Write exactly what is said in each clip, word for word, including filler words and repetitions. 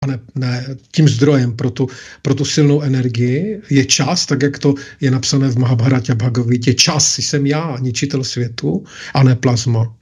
a ne, ne tím zdrojem pro tu, pro tu silnou energii je čas, tak jak to je napsané v Mahabharatě a Bhagavitě. Čas jsem já, ničitel světu, a ne plazma.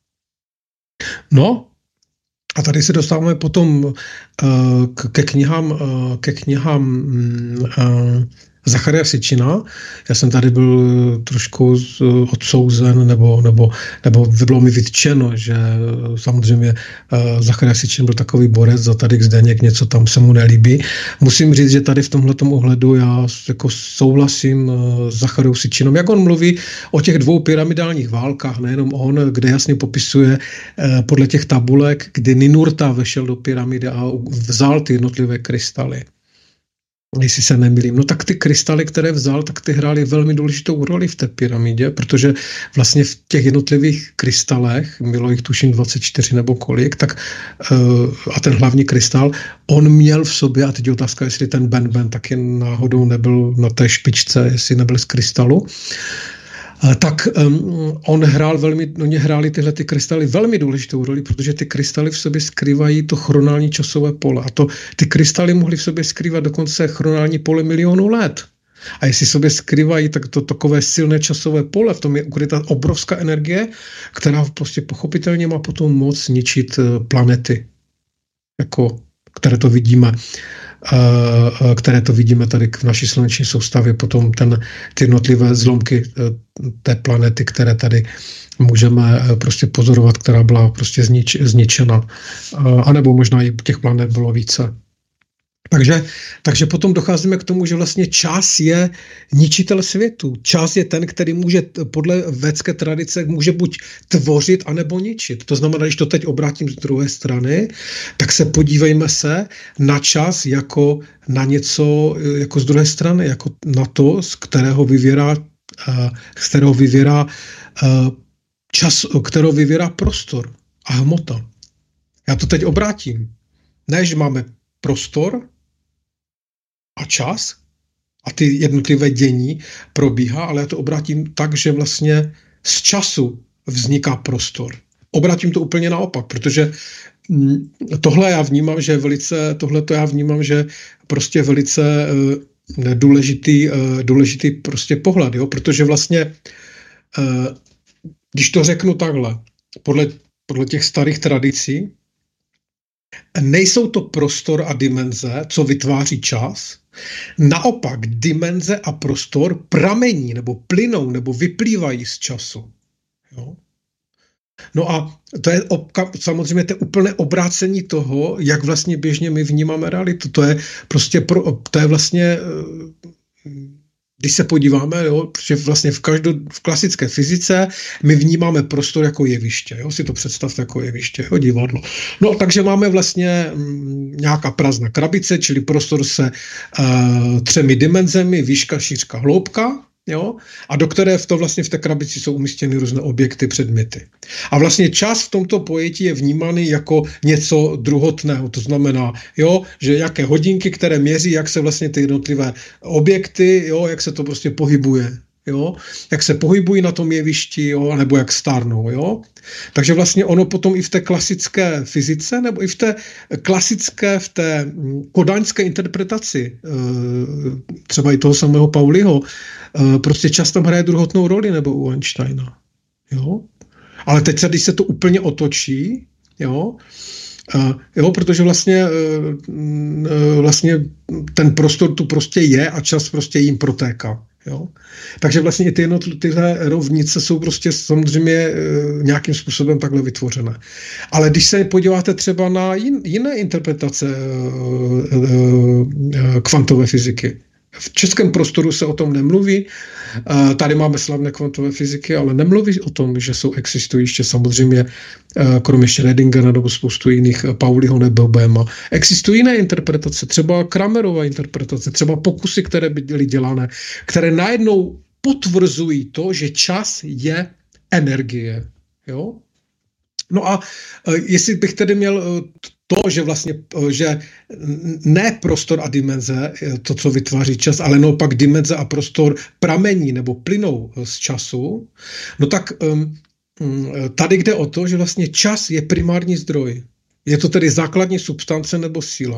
No, a tady se dostáváme potom uh, ke knihám, uh, ke knihám uh, Zacharia Sitchina. Já jsem tady byl trošku odsouzen, nebo, nebo, nebo bylo mi vytčeno, že samozřejmě Zacharia Sitchin byl takový borec za tady Zdeněk, něco tam se mu nelíbí. Musím říct, že tady v tomhletom ohledu já jako souhlasím s Zachariou Sitchinem, jak on mluví o těch dvou pyramidálních válkách, nejenom on, kde jasně popisuje podle těch tabulek, kdy Ninurta vešel do pyramidy a vzal ty jednotlivé krystaly. Jestli se nemýlím. No tak ty krystaly, které vzal, tak ty hrály velmi důležitou roli v té pyramidě, protože vlastně v těch jednotlivých krystalech, bylo jich tuším dvacet čtyři nebo kolik, tak a ten hlavní krystal, on měl v sobě, a teď je otázka, jestli ten Ben Ben taky náhodou nebyl na té špičce, jestli nebyl z krystalu, tak um, on hrál velmi, oni hráli tyhle ty krystaly velmi důležitou roli, protože ty krystaly v sobě skrývají to chronální časové pole. A to, ty krystaly mohly v sobě skrývat dokonce chronální pole milionů let. A jestli v sobě skrývají tak to takové silné časové pole, v tom je ukrytá obrovská energie, která prostě pochopitelně má potom moc ničit planety, jako, které to vidíme. které to vidíme tady v naší sluneční soustavě, potom ten, ty jednotlivé zlomky té planety, které tady můžeme prostě pozorovat, která byla prostě znič, zničena. A nebo možná i těch planet bylo více. Takže, takže potom docházíme k tomu, že vlastně čas je ničitel světu. Čas je ten, který může podle védské tradice může buď tvořit, anebo ničit. To znamená, když to teď obrátím z druhé strany, tak se podívejme se na čas jako na něco, jako z druhé strany, jako na to, z kterého vyvěrá, z kterého vyvěrá čas, kterého vyvěrá prostor a hmota. Já to teď obrátím. Ne, že máme prostor a čas a ty jednotlivé dění probíhá, ale já to obrátím tak, že vlastně z času vzniká prostor. Obrátím to úplně naopak, protože tohle já vnímám, že velice, tohle to já vnímám, že prostě velice uh, důležitý, uh, důležitý prostě pohled, jo? Protože vlastně, uh, když to řeknu takhle, podle, podle těch starých tradicí, nejsou to prostor a dimenze, co vytváří čas. Naopak dimenze a prostor pramení nebo plynou nebo vyplývají z času. Jo? No a to je samozřejmě to úplné obrácení toho, jak vlastně běžně my vnímáme realitu. To je prostě pro, to je vlastně, když se podíváme, jo, protože vlastně v, každou, v klasické fyzice my vnímáme prostor jako jeviště. Jo, si to představte jako jeviště, jo, divadlo. No, takže máme vlastně m, nějaká prázdná krabice, čili prostor se uh, třemi dimenzemi, výška, šířka, hloubka, jo, a do které v to vlastně v té krabici jsou umístěny různé objekty, předměty. A vlastně čas v tomto pojetí je vnímaný jako něco druhotného, to znamená, jo, že jaké hodinky, které měří, jak se vlastně ty jednotlivé objekty, jo, jak se to prostě pohybuje, jo, jak se pohybují na tom jevišti, jo, nebo jak stárnou, jo. Takže vlastně ono potom i v té klasické fyzice, nebo i v té klasické, v té kodaňské interpretaci, třeba i toho samého Pauliho, prostě čas tam hraje druhotnou roli, nebo u Einsteina, jo. Ale teď se, když se to úplně otočí, jo, jo, protože vlastně, vlastně ten prostor tu prostě je a čas prostě jim protéká. Jo? Takže vlastně ty jednotlivé rovnice jsou prostě samozřejmě nějakým způsobem takhle vytvořené. Ale když se podíváte třeba na jiné interpretace kvantové fyziky, v českém prostoru se o tom nemluví. Tady máme slavné kvantové fyziky, ale nemluví o tom, že jsou existují ještě samozřejmě kromě Schrödingera nebo spoustu jiných, Pauliho nebo Bohma. Existují jiné interpretace, třeba Kramerova interpretace, třeba pokusy, které byly dělané, které najednou potvrzují to, že čas je energie. Jo? No a jestli bych tedy měl to, že vlastně, že ne prostor a dimenze, to, co vytváří čas, ale naopak dimenze a prostor pramení nebo plynou z času, no tak tady jde o to, že vlastně čas je primární zdroj. Je to tedy základní substance nebo síla.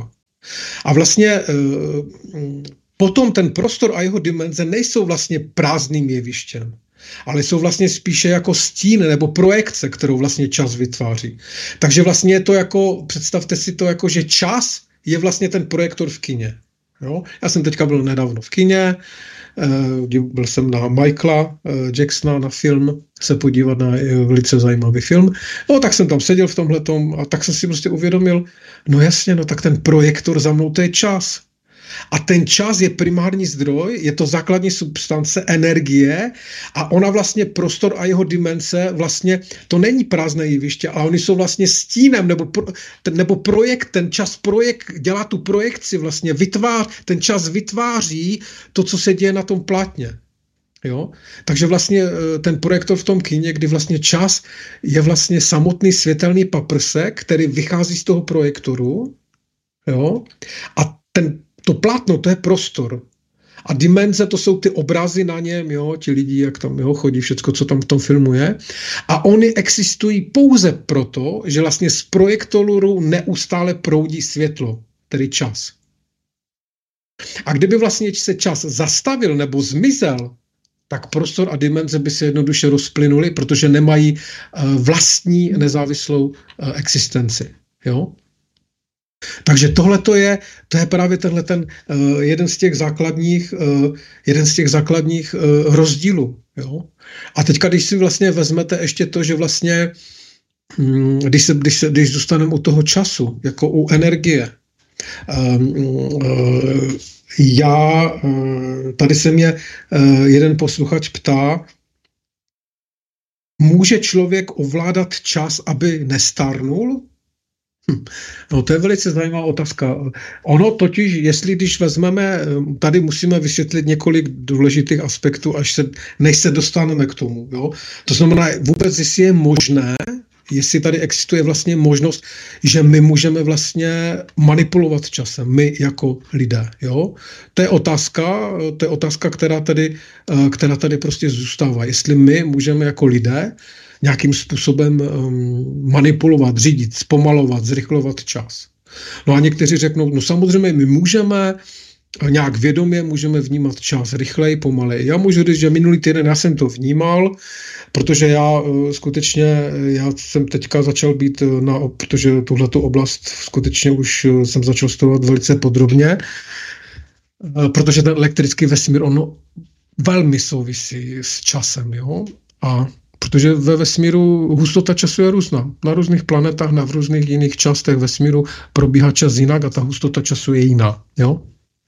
A vlastně potom ten prostor a jeho dimenze nejsou vlastně prázdným jevištěm, ale jsou vlastně spíše jako stín nebo projekce, kterou vlastně čas vytváří. Takže vlastně je to jako, představte si to jako, že čas je vlastně ten projektor v kině. Jo? Já jsem teďka byl nedávno v kině, byl jsem na Michaela Jacksona na film, se podívat na velice zajímavý film. No tak jsem tam seděl v tomhletom a tak jsem si prostě uvědomil, no jasně, no tak ten projektor za mnou, to je čas. A ten čas je primární zdroj, je to základní substance energie a ona vlastně prostor a jeho dimenze vlastně, to není prázdné jeviště, ale oni jsou vlastně stínem nebo, pro, ten, nebo projekt, ten čas projekt, dělá tu projekci vlastně, vytvář, ten čas vytváří to, co se děje na tom plátně. Jo? Takže vlastně ten projektor v tom kině, kdy vlastně čas je vlastně samotný světelný paprsek, který vychází z toho projektoru, jo? A ten to plátno, to je prostor. A dimenze, to jsou ty obrazy na něm, jo, ti lidi, jak tam jo, chodí, všecko, co tam v tom filmu je. A oni existují pouze proto, že vlastně z projektoru neustále proudí světlo, tedy čas. A kdyby vlastně se čas zastavil nebo zmizel, tak prostor a dimenze by se jednoduše rozplynuly, protože nemají uh, vlastní nezávislou uh, existenci. Jo? Takže tohle to je, to je právě tenhle ten uh, jeden z těch základních, uh, jeden z těch základních uh, rozdílů. Jo? A teďka, když si vlastně vezmete ještě to, že vlastně, um, když, se, když, se, když zůstaneme u toho času, jako u energie, um, uh, já, uh, tady se mě uh, jeden posluchač ptá, může člověk ovládat čas, aby nestárnul? Hm. No to je velice zajímavá otázka. Ono totiž, jestli když vezmeme, tady musíme vysvětlit několik důležitých aspektů, až se, než se dostaneme k tomu. Jo? To znamená vůbec, jestli je možné, jestli tady existuje vlastně možnost, že my můžeme vlastně manipulovat časem, my jako lidé. Jo? To je otázka, to je otázka, která tady, která tady prostě zůstává. Jestli my můžeme jako lidé nějakým způsobem um, manipulovat, řídit, zpomalovat, zrychlovat čas. No a někteří řeknou, no samozřejmě my můžeme nějak vědomě, můžeme vnímat čas rychleji, pomaleji. Já můžu říct, že minulý týden já jsem to vnímal, protože já uh, skutečně, já jsem teďka začal být, na, protože tuhletu oblast skutečně už uh, jsem začal studovat velice podrobně, uh, protože ten elektrický vesmír, ono velmi souvisí s časem, jo, a protože ve vesmíru hustota času je různá. Na různých planetách, na v různých jiných částech vesmíru probíhá čas jinak a ta hustota času je jiná. Jo?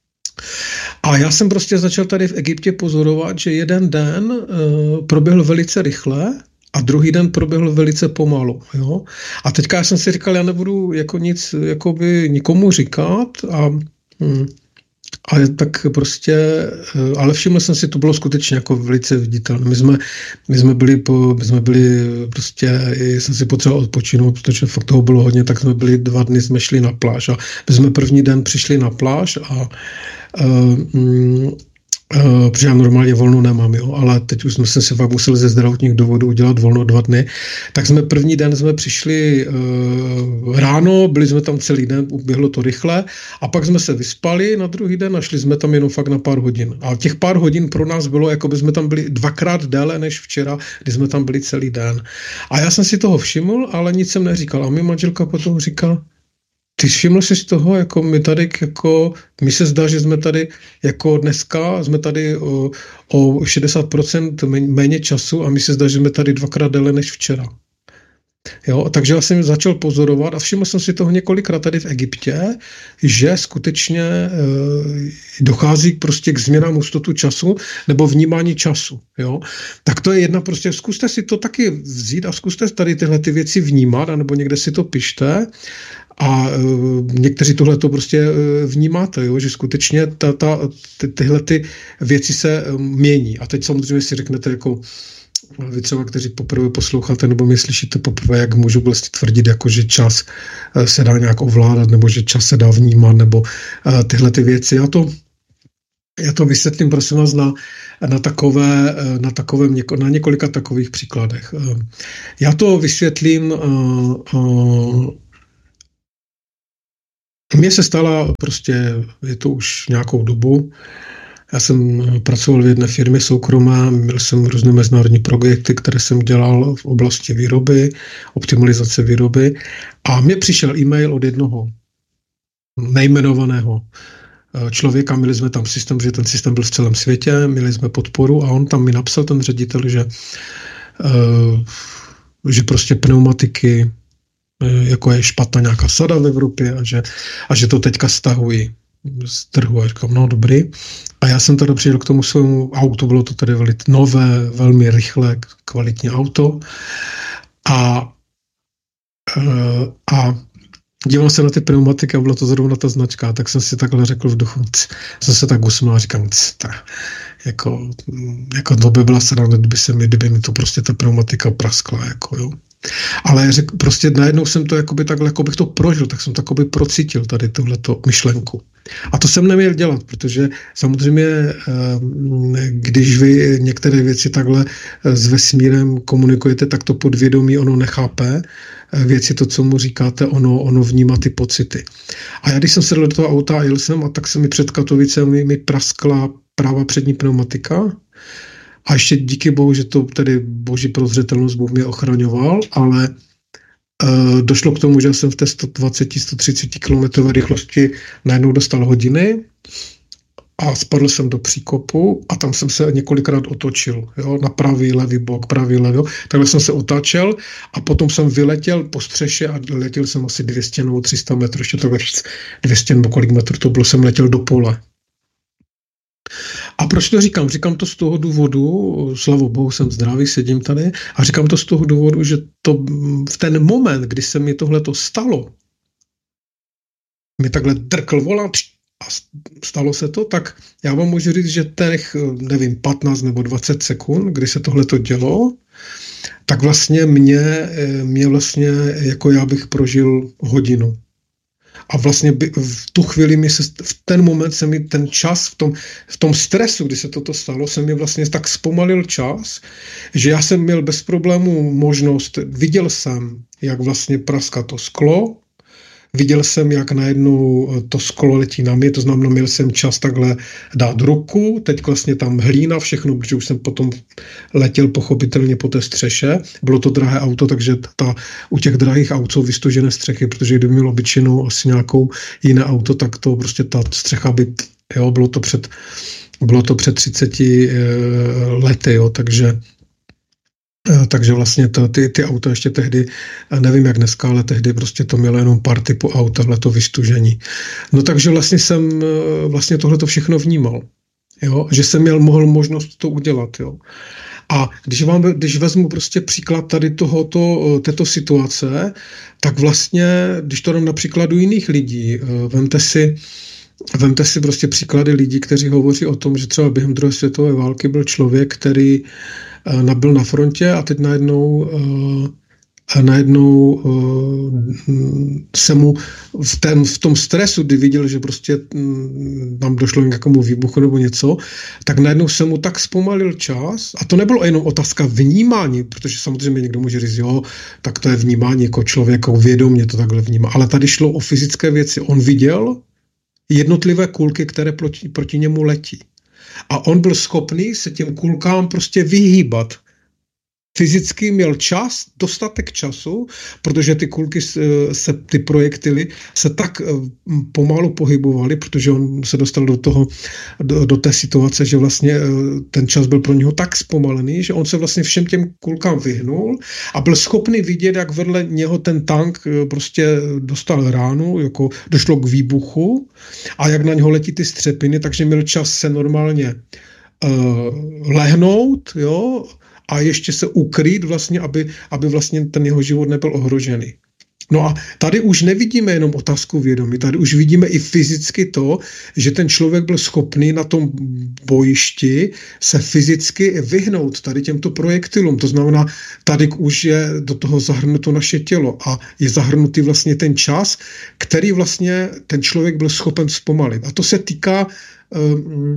A já jsem prostě začal tady v Egyptě pozorovat, že jeden den uh, proběhl velice rychle a druhý den proběhl velice pomalu. Jo? A teďka já jsem si říkal, já nebudu jako nic jakoby nikomu říkat a... Hmm, Ale tak prostě, ale všiml jsem si, to bylo skutečně jako velice viditelné. My jsme, my jsme byli, po, my jsme byli prostě, jsem si potřeboval odpočinout, protože fakt toho bylo hodně, tak jsme byli dva dny, jsme šli na pláž a my jsme první den přišli na pláž a uh, Uh, protože já normálně volno nemám, jo, ale teď už jsme se fakt museli ze zdravotních důvodů udělat volno dva dny, tak jsme první den jsme přišli uh, ráno, byli jsme tam celý den, uběhlo to rychle a pak jsme se vyspali na druhý den a šli jsme tam jenom fakt na pár hodin. A těch pár hodin pro nás bylo, jako by jsme tam byli dvakrát déle než včera, kdy jsme tam byli celý den. A já jsem si toho všiml, ale nic jsem neříkal. A mi manželka potom říká, ty všiml jsi z toho, jako my tady, jako, mi se zdá, že jsme tady, jako dneska, jsme tady o, o šedesát procent méně času a mi se zdá, že jsme tady dvakrát déle než včera. Jo, takže já jsem začal pozorovat a všiml jsem si toho několikrát tady v Egyptě, že skutečně e, dochází prostě k změnám hustotu času nebo vnímání času. Jo. Tak to je jedna prostě, zkuste si to taky vzít a zkuste tady tyhle ty věci vnímat, anebo někde si to pište. A e, někteří tohle to prostě e, vnímáte, jo, že skutečně ta, ta, ty, tyhle ty věci se e, mění. A teď samozřejmě si řeknete, jako vy třeba, kteří poprvé posloucháte nebo mě slyšíte poprvé, jak můžu vlastně tvrdit, jako, že čas e, se dá nějak ovládat, nebo že čas se dá vnímat, nebo e, tyhle ty věci. Já to, já to vysvětlím, prosím vás, na, na, takové, na, takovém, na několika takových příkladech. E, já to vysvětlím e, e, Mně se stala prostě, je to už nějakou dobu, já jsem pracoval v jedné firmě soukromé, měl jsem různé mezinárodní projekty, které jsem dělal v oblasti výroby, optimalizace výroby a mně přišel e-mail od jednoho nejmenovaného člověka, měli jsme tam systém, že ten systém byl v celém světě, měli jsme podporu a on tam mi napsal, ten ředitel, že, že prostě pneumatiky, jako je špatná nějaká sada v Evropě a že, a že to teďka stahují z trhu. A říkám, no dobrý. A já jsem tady přijel k tomu svému autu, bylo to tady velice nové, velmi rychlé, kvalitní auto. A, a díval se na ty pneumatiky a byla to zrovna ta značka, tak jsem si takhle řekl v duchu, c, jsem se tak usmál a říkám, c, ta, jako, jako to by byla sranda, kdyby, se mi, kdyby mi to prostě ta pneumatika praskla, jako jo. Ale řek, prostě najednou jsem to jakoby takhle, jako bych to prožil, tak jsem to jakoby procítil tady tohleto myšlenku. A to jsem neměl dělat, protože samozřejmě, když vy některé věci takhle s vesmírem komunikujete, tak to podvědomí ono nechápe věci, to, co mu říkáte, ono, ono vnímá ty pocity. A já, když jsem sedl do toho auta a jel jsem, a tak se mi před Katovicemi mi praskla pravá přední pneumatika. A ještě díky bohu, že to tedy boží prozřetelnost Bůh mě ochraňoval, ale e, došlo k tomu, že jsem v té sto dvacet až sto třicet kilometrové rychlosti najednou dostal hodiny a spadl jsem do příkopu a tam jsem se několikrát otočil, jo, na pravý, levý bok, pravý, levý, takhle jsem se otáčel a potom jsem vyletěl po střeše a letěl jsem asi dvě stě nebo tři sta metrů, ještě to víc, dvě stě nebo kolik metrů to bylo, jsem letěl do pole. A proč to říkám? Říkám to z toho důvodu, slávu Bohu, jsem zdravý, sedím tady, a říkám to z toho důvodu, že to v ten moment, kdy se mi tohleto stalo, mi takhle drkl volant a stalo se to, tak já vám můžu říct, že těch, nevím, patnáct nebo dvacet sekund, kdy se tohleto dělo, tak vlastně mě, mě vlastně, jako já bych prožil hodinu. A vlastně by, v tu chvíli mi se, v ten moment se mi ten čas, v tom, v tom stresu, kdy se toto stalo, se mi vlastně tak zpomalil čas, že já jsem měl bez problémů možnost, viděl jsem, jak vlastně praská to sklo, viděl jsem, jak najednou to sklo letí na mě, to znamená, měl jsem čas takhle dát ruku, teď vlastně tam hlína, všechno, protože už jsem potom letěl pochopitelně po té střeše. Bylo to drahé auto, takže ta, u těch drahých aut jsou vystužené střechy, protože kdyby mělo obyčejnou asi nějakou jiné auto, tak to prostě ta střecha by, jo, bylo to před, bylo to před třiceti lety, jo, takže Takže vlastně to, ty, ty auta ještě tehdy, nevím jak dneska, ale tehdy prostě to mělo jenom pár typů auta, to vystužení. No takže vlastně jsem vlastně tohleto všechno vnímal, jo? Že jsem měl mohl možnost to udělat. Jo? A když, vám, když vezmu prostě příklad tady tohoto, této situace, tak vlastně, když to dám na příkladu jiných lidí, vemte si, Vemte si prostě příklady lidí, kteří hovoří o tom, že třeba během druhé světové války byl člověk, který nabyl na frontě a teď najednou, a najednou se mu v, ten, v tom stresu, kdy viděl, že prostě tam došlo k nějakému výbuchu nebo něco, tak najednou se mu tak zpomalil čas. A to nebylo jenom otázka vnímání, protože samozřejmě někdo může říct, jo, tak to je vnímání jako člověk, vědomě to takhle vnímá. Ale tady šlo o fyzické věci. On viděl jednotlivé kulky, které proti, proti němu letí. A on byl schopný se těm kulkám prostě vyhýbat. Fyzicky měl čas, dostatek času, protože ty kulky, se, ty projektily se tak pomalu pohybovaly, protože on se dostal do toho, do, do té situace, že vlastně ten čas byl pro něho tak zpomalený, že on se vlastně všem těm kulkám vyhnul a byl schopný vidět, jak vedle něho ten tank prostě dostal ránu, jako došlo k výbuchu a jak na něho letí ty střepiny, takže měl čas se normálně uh, lehnout, jo, a ještě se ukrýt vlastně, aby, aby vlastně ten jeho život nebyl ohrožený. No a tady už nevidíme jenom otázku vědomí, tady už vidíme i fyzicky to, že ten člověk byl schopný na tom bojišti se fyzicky vyhnout tady těmto projektilům. To znamená, tady už je do toho zahrnuto naše tělo a je zahrnutý vlastně ten čas, který vlastně ten člověk byl schopen zpomalit. A to se týká... Um,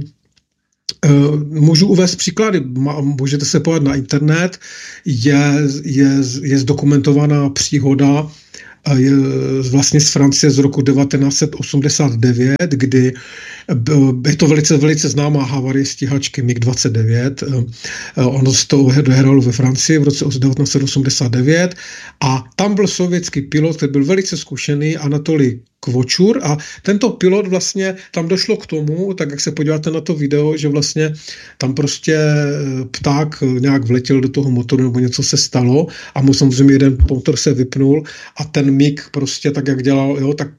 Můžu uvést příklady, můžete se podívat na internet, je, je, je zdokumentovaná příhoda vlastně z Francie z roku devatenáct set osmdesát devět, kdy je to velice, velice známá havárie stíhačky mig dvacet devět. Ono se to odehralo ve Francii v roce devatenáct set osmdesát devět a tam byl sovětský pilot, který byl velice zkušený, Anatolij Kvočur, a tento pilot vlastně, tam došlo k tomu, tak jak se podíváte na to video, že vlastně tam prostě pták nějak vletěl do toho motoru nebo něco se stalo a mu samozřejmě jeden motor se vypnul a ten mig prostě tak, jak dělal, jo, tak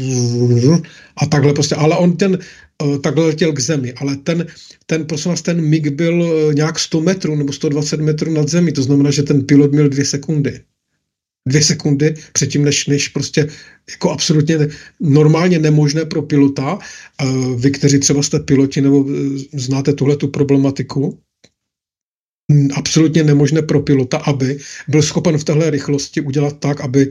a takhle prostě, ale on ten takhle letěl k zemi, ale ten, ten, prosím vás, ten mig byl nějak sto metrů nebo sto dvacet metrů nad zemí, to znamená, že ten pilot měl dvě sekundy. Dvě sekundy předtím, než, než prostě jako absolutně normálně nemožné pro pilota. Vy, kteří třeba jste piloti nebo znáte tuhletu problematiku, absolutně nemožné pro pilota, aby byl schopen v téhle rychlosti udělat tak, aby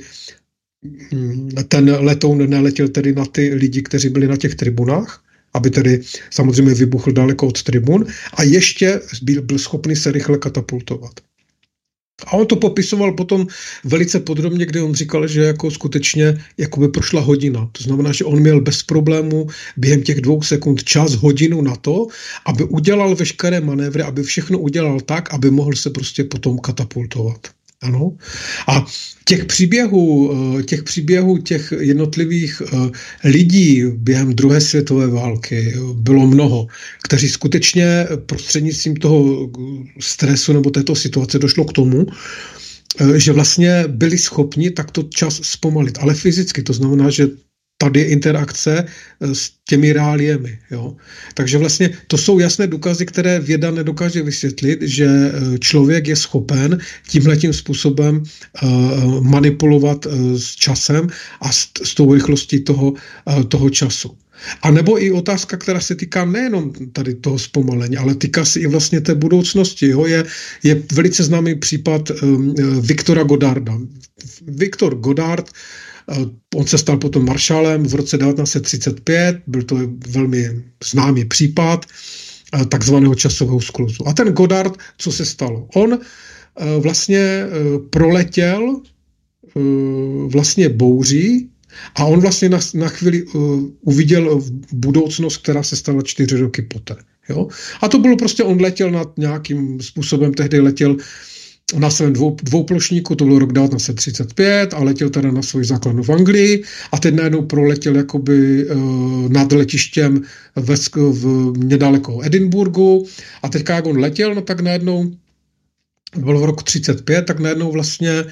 ten letoun neletěl tedy na ty lidi, kteří byli na těch tribunách, aby tedy samozřejmě vybuchl daleko od tribun a ještě byl, byl schopný se rychle katapultovat. A on to popisoval potom velice podrobně, kdy on říkal, že jako skutečně jakoby prošla hodina. To znamená, že on měl bez problému během těch dvou sekund čas, hodinu na to, aby udělal veškeré manévry, aby všechno udělal tak, aby mohl se prostě potom katapultovat. Ano. A těch příběhů, těch příběhů těch jednotlivých lidí během druhé světové války bylo mnoho, kteří skutečně prostřednictvím toho stresu nebo této situace došlo k tomu, že vlastně byli schopni takto čas zpomalit, ale fyzicky, to znamená, že tady je interakce s těmi reáliemi. Jo? Takže vlastně to jsou jasné důkazy, které věda nedokáže vysvětlit, že člověk je schopen tímhletím způsobem uh, manipulovat uh, s časem a s, s tou rychlostí toho, uh, toho času. A nebo i otázka, která se týká nejenom tady toho zpomalení, ale týká se i vlastně té budoucnosti. Jo? Je, je velice známý případ um, Viktora Goddarda. Viktor Goddard, on se stal potom maršálem v roce devatenáct set třicet pět, byl to velmi známý případ takzvaného časového skluzu. A ten Goddard, co se stalo? On vlastně proletěl vlastně bouří a on vlastně na, na chvíli uviděl budoucnost, která se stala čtyři roky poté. Jo? A to bylo prostě, on letěl nad nějakým způsobem, tehdy letěl na svém dvou, dvouplošníku, to byl rok devatenáct set třicet pět a letěl teda na svůj základnu v Anglii a teď najednou proletěl jakoby uh, nad letištěm ve, v nedaleko Edinburgu a teďka jak on letěl, no tak najednou, bylo v roku třicet pět, tak najednou vlastně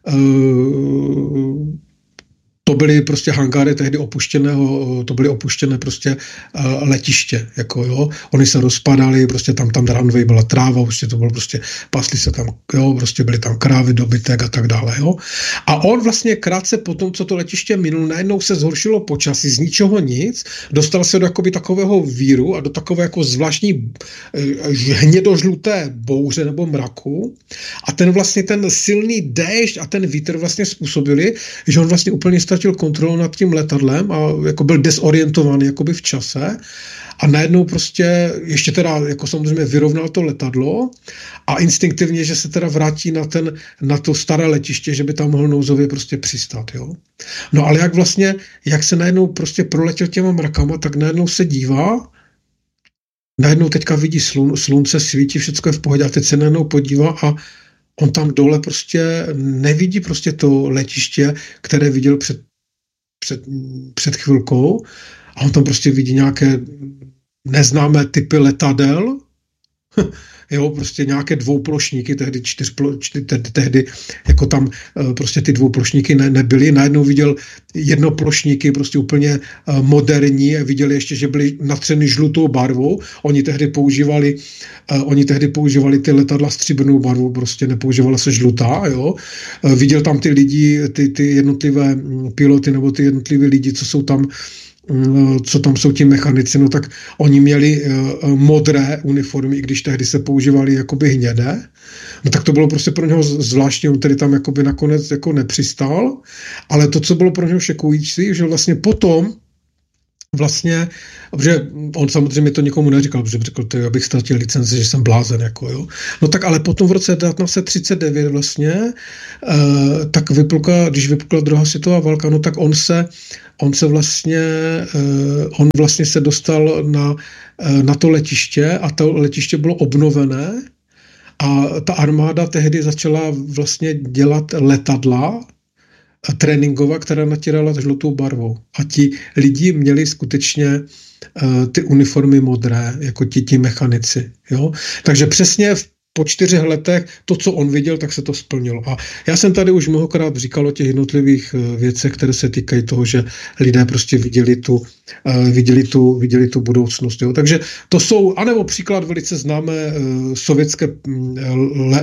uh, to byly prostě hangáry tehdy opuštěného, to byly opuštěné prostě uh, letiště, jako jo, oni se rozpadaly, prostě tam, tam runway byla tráva, prostě to bylo prostě, pasli se tam, jo, prostě byly tam krávy, dobytek a tak dále, jo. A on vlastně krátce po tom, co to letiště minul, najednou se zhoršilo počasí, z ničeho nic, dostal se do jakoby takového víru a do takové jako zvláštní uh, hnědožluté bouře nebo mraku a ten vlastně ten silný déšť a ten vítr vlastně způsobili, že on vlastně úplně ztratil kontrolu nad tím letadlem a jako byl desorientovaný jakoby v čase a najednou prostě ještě teda jako samozřejmě vyrovnal to letadlo a instinktivně, že se teda vrátí na, ten, na to staré letiště, že by tam mohl nouzově prostě přistát. Jo? No ale jak vlastně, jak se najednou prostě proletěl těma mrakama, tak najednou se dívá, najednou teďka vidí slun, slunce svítí, všecko je v pohodě a teď se najednou podívá a on tam dole prostě nevidí prostě to letiště, které viděl před, před, před chvilkou a on tam prostě vidí nějaké neznámé typy letadel, jo, prostě nějaké dvouplošníky, tehdy čtyřplo, čty, tehdy, tehdy jako tam prostě ty dvouplošníky ne, nebyly, najednou viděl jednoplošníky, prostě úplně uh, moderní, viděli ještě, že byly natřeny žlutou barvou, oni tehdy používali uh, oni tehdy používali ty letadla stříbrnou barvu, prostě nepoužívala se žlutá, jo, uh, viděl tam ty lidi, ty, ty jednotlivé piloty nebo ty jednotlivé lidi, co jsou tam co tam jsou ti mechanici, no tak oni měli uh, modré uniformy, i když tehdy se používali jakoby hnědé, no tak to bylo prostě pro něho zvláštní, on tedy tam jakoby nakonec jako nepřistál, ale to, co bylo pro něho šokující, že vlastně potom vlastně, protože on samozřejmě to nikomu neříkal, protože řekl, to, abych ztratil licenci, že jsem blázen, jako jo. No tak ale potom v roce devatenáct set třicet devět vlastně, eh, tak vypukla, když vypukla druhá světová válka, no tak on se, on se vlastně, eh, on vlastně se dostal na, eh, na to letiště a to letiště bylo obnovené a ta armáda tehdy začala vlastně dělat letadla, tréninková, která natírala žlutou barvou. A ti lidi měli skutečně uh, ty uniformy modré, jako ti, ti mechanici. Jo? Takže přesně v po čtyřech letech to, co on viděl, tak se to splnilo. A já jsem tady už mnohokrát říkal o těch jednotlivých věcech, které se týkají toho, že lidé prostě viděli tu, viděli tu, viděli tu budoucnost. Jo. Takže to jsou, anebo příklad velice známé sovětské le,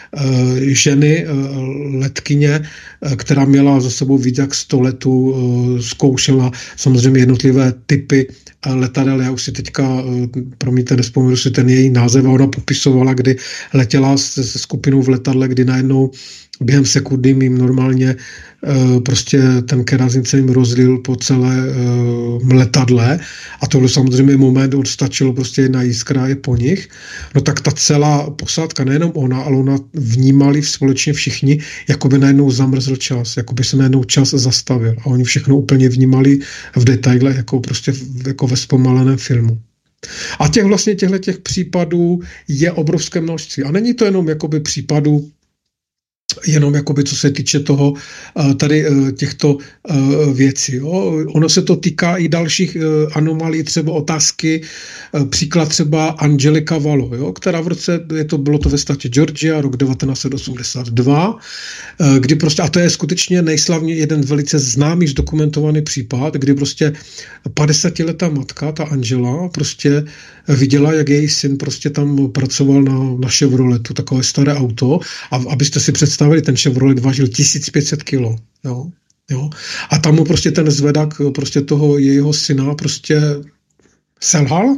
ženy, letkyně, která měla za sebou víc jak sto letů, zkoušela samozřejmě jednotlivé typy letadel. Já už si teďka, promiňte, nespomenu si ten její název, a ona popisovala, kdy letěla se, se skupinou v letadle, kdy najednou během sekundy jim normálně e, prostě ten kerazin se jim rozlil po celé e, letadle a to byl samozřejmě moment, kdy stačilo prostě jedna jiskra je po nich. No tak ta celá posádka, nejenom ona, ale ona vnímali společně všichni, jako by najednou zamrzl čas, jako by se najednou čas zastavil a oni všechno úplně vnímali v detailech, jako prostě jako ve zpomaleném filmu. A těch vlastně těchto těch případů je obrovské množství. A není to jenom jakoby případů, jenom jakoby co se týče toho, tady těchto věcí. Jo. Ono se to týká i dalších anomalí, třeba otázky, příklad třeba Angelika Valo, jo, která v roce, je to, bylo to ve státě Georgia, rok devatenáct set osmdesát dva, kdy prostě, a to je skutečně nejslavnější, jeden velice známý, zdokumentovaný případ, kdy prostě padesátiletá matka, ta Angela, prostě viděla, jak její syn prostě tam pracoval na, na Chevroletu, takové staré auto, a abyste si představili, ten Chevrolet vážil tisíc pět set kilo, jo, jo, a tam mu prostě ten zvedak prostě toho jejího syna prostě selhal.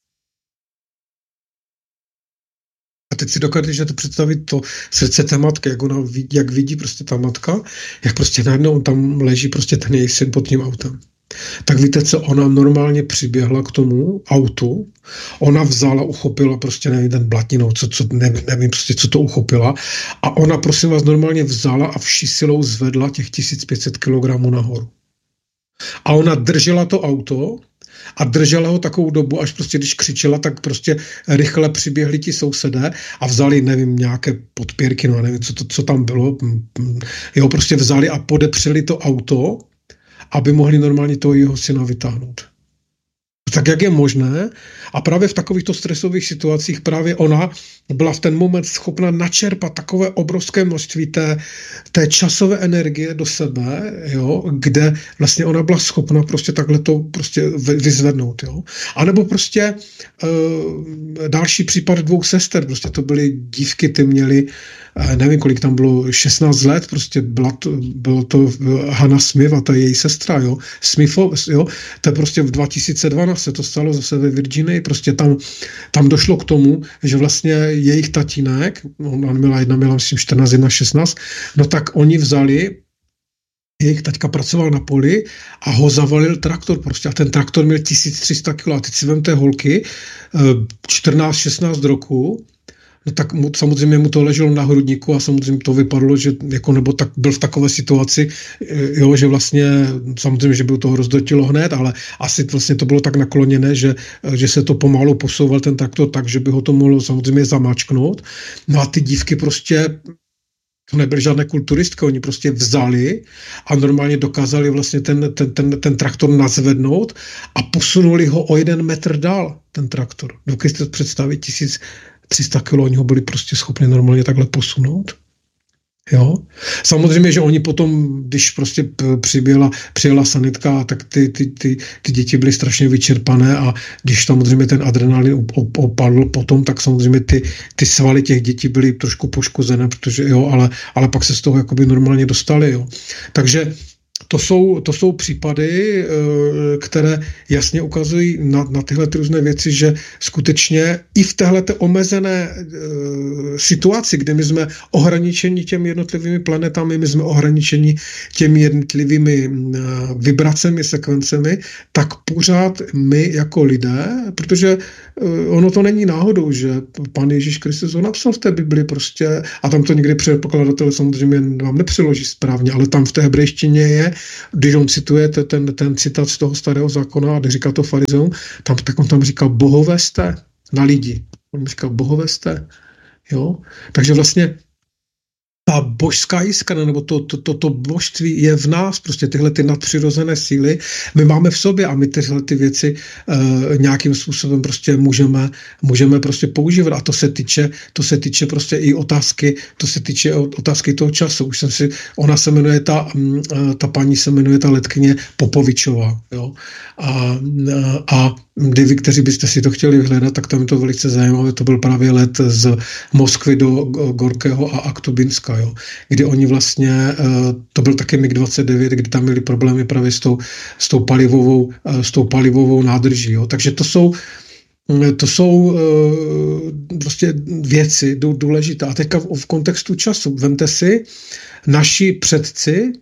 A teď si dokážete představit to srdce té matky, jak ona vidí, jak vidí prostě ta matka, jak prostě najednou tam leží prostě ten její syn pod tím autem. Tak víte co, ona normálně přiběhla k tomu autu, ona vzala, uchopila prostě, nevím, ten blatninou, co, co, nevím, nevím prostě, co to uchopila, a ona, prosím vás, normálně vzala a vší silou zvedla těch tisíc pět set kilogramů nahoru. A ona držela to auto a držela ho takovou dobu, až prostě, když křičela, tak prostě rychle přiběhli ti sousedé a vzali, nevím, nějaké podpěrky, no nevím, co, to, co tam bylo, jo, prostě vzali a podepřeli to auto, aby mohli normálně toho jeho syna vytáhnout. Tak jak je možné? A právě v takovýchto stresových situacích právě ona byla v ten moment schopna načerpat takové obrovské množství té, té časové energie do sebe, jo, kde vlastně ona byla schopna prostě takhle to prostě vyzvednout. Jo. A nebo prostě uh, další případ dvou sester, prostě to byly dívky, ty měly, nevím, kolik tam bylo, šestnáct let, prostě byla to, bylo to Hannah Smith a ta její sestra, jo, Smitho, jo, to je prostě v dva tisíce dvanáct se to stalo zase ve Virginii, prostě tam, tam došlo k tomu, že vlastně jejich tatínek, ona měla jedna, měla myslím čtrnáct, jedna šestnáct, no tak oni vzali, jejich taťka pracoval na poli a ho zavalil traktor prostě a ten traktor měl tisíc tři sta kilo a teď si vemte holky, čtrnáct šestnáct roku, no tak mu, samozřejmě mu to leželo na hrudníku a samozřejmě to vypadalo, že jako nebo tak byl v takové situaci, jo, že vlastně samozřejmě, že by toho rozdrtilo hned, ale asi vlastně to bylo tak nakloněné, že, že se to pomalu posouval ten traktor tak, že by ho to mohlo samozřejmě zamáčknout. No a ty dívky prostě, to nebyly žádné kulturistky, oni prostě vzali a normálně dokázali vlastně ten, ten, ten, ten traktor nazvednout a posunuli ho o jeden metr dál, ten traktor. Dokážete představit tisíc tři sta kilo, oni ho byli prostě schopni normálně takhle posunout. Jo? Samozřejmě, že oni potom, když prostě přiběla, přijela sanitka, tak ty, ty, ty, ty děti byly strašně vyčerpané a když samozřejmě ten adrenalin opadl potom, tak samozřejmě ty, ty svaly těch dětí byly trošku poškozené, protože jo, ale, ale pak se z toho jakoby normálně dostali. Jo? Takže to jsou, to jsou případy, které jasně ukazují na, na tyhle ty různé věci, že skutečně i v téhleté omezené situaci, kde my jsme ohraničeni těmi jednotlivými planetami, my jsme ohraničeni těmi jednotlivými vibracemi, sekvencemi, tak pořád my jako lidé, protože ono to není náhodou, že Pán Ježíš Kristus ho napsal v té Bibli prostě, a tam to někdy překladatel samozřejmě vám nepřeloží správně, ale tam v té hebrejštině je, když on cituje ten, ten citát z toho starého zákona, a když říká to farizeum, tam, tak on tam říkal bohové jste na lidi. On říkal bohové jste. Jo? Takže vlastně ta božská jiskra, nebo to, to, to, to božství je v nás, prostě tyhle ty nadpřirozené síly my máme v sobě a my tyhle ty věci uh, nějakým způsobem prostě můžeme, můžeme prostě používat a to se týče, to se týče prostě i otázky, to se týče otázky toho času. Už jsem si, ona se jmenuje, ta, uh, ta paní se jmenuje ta letkyně Popovičová, jo. A, a vy, kteří byste si to chtěli vyhledat, tak tam je to velice zajímavé, to byl právě let z Moskvy do Gorkého a Aktubinska, jo, kdy oni vlastně, to byl taky MiG dvacet devět, kdy tam měli problémy právě s tou, s tou palivovou, s tou palivovou nádrží, jo. Takže to jsou To jsou vlastně věci důležité. A teďka v kontextu času. Vemte si, naši předci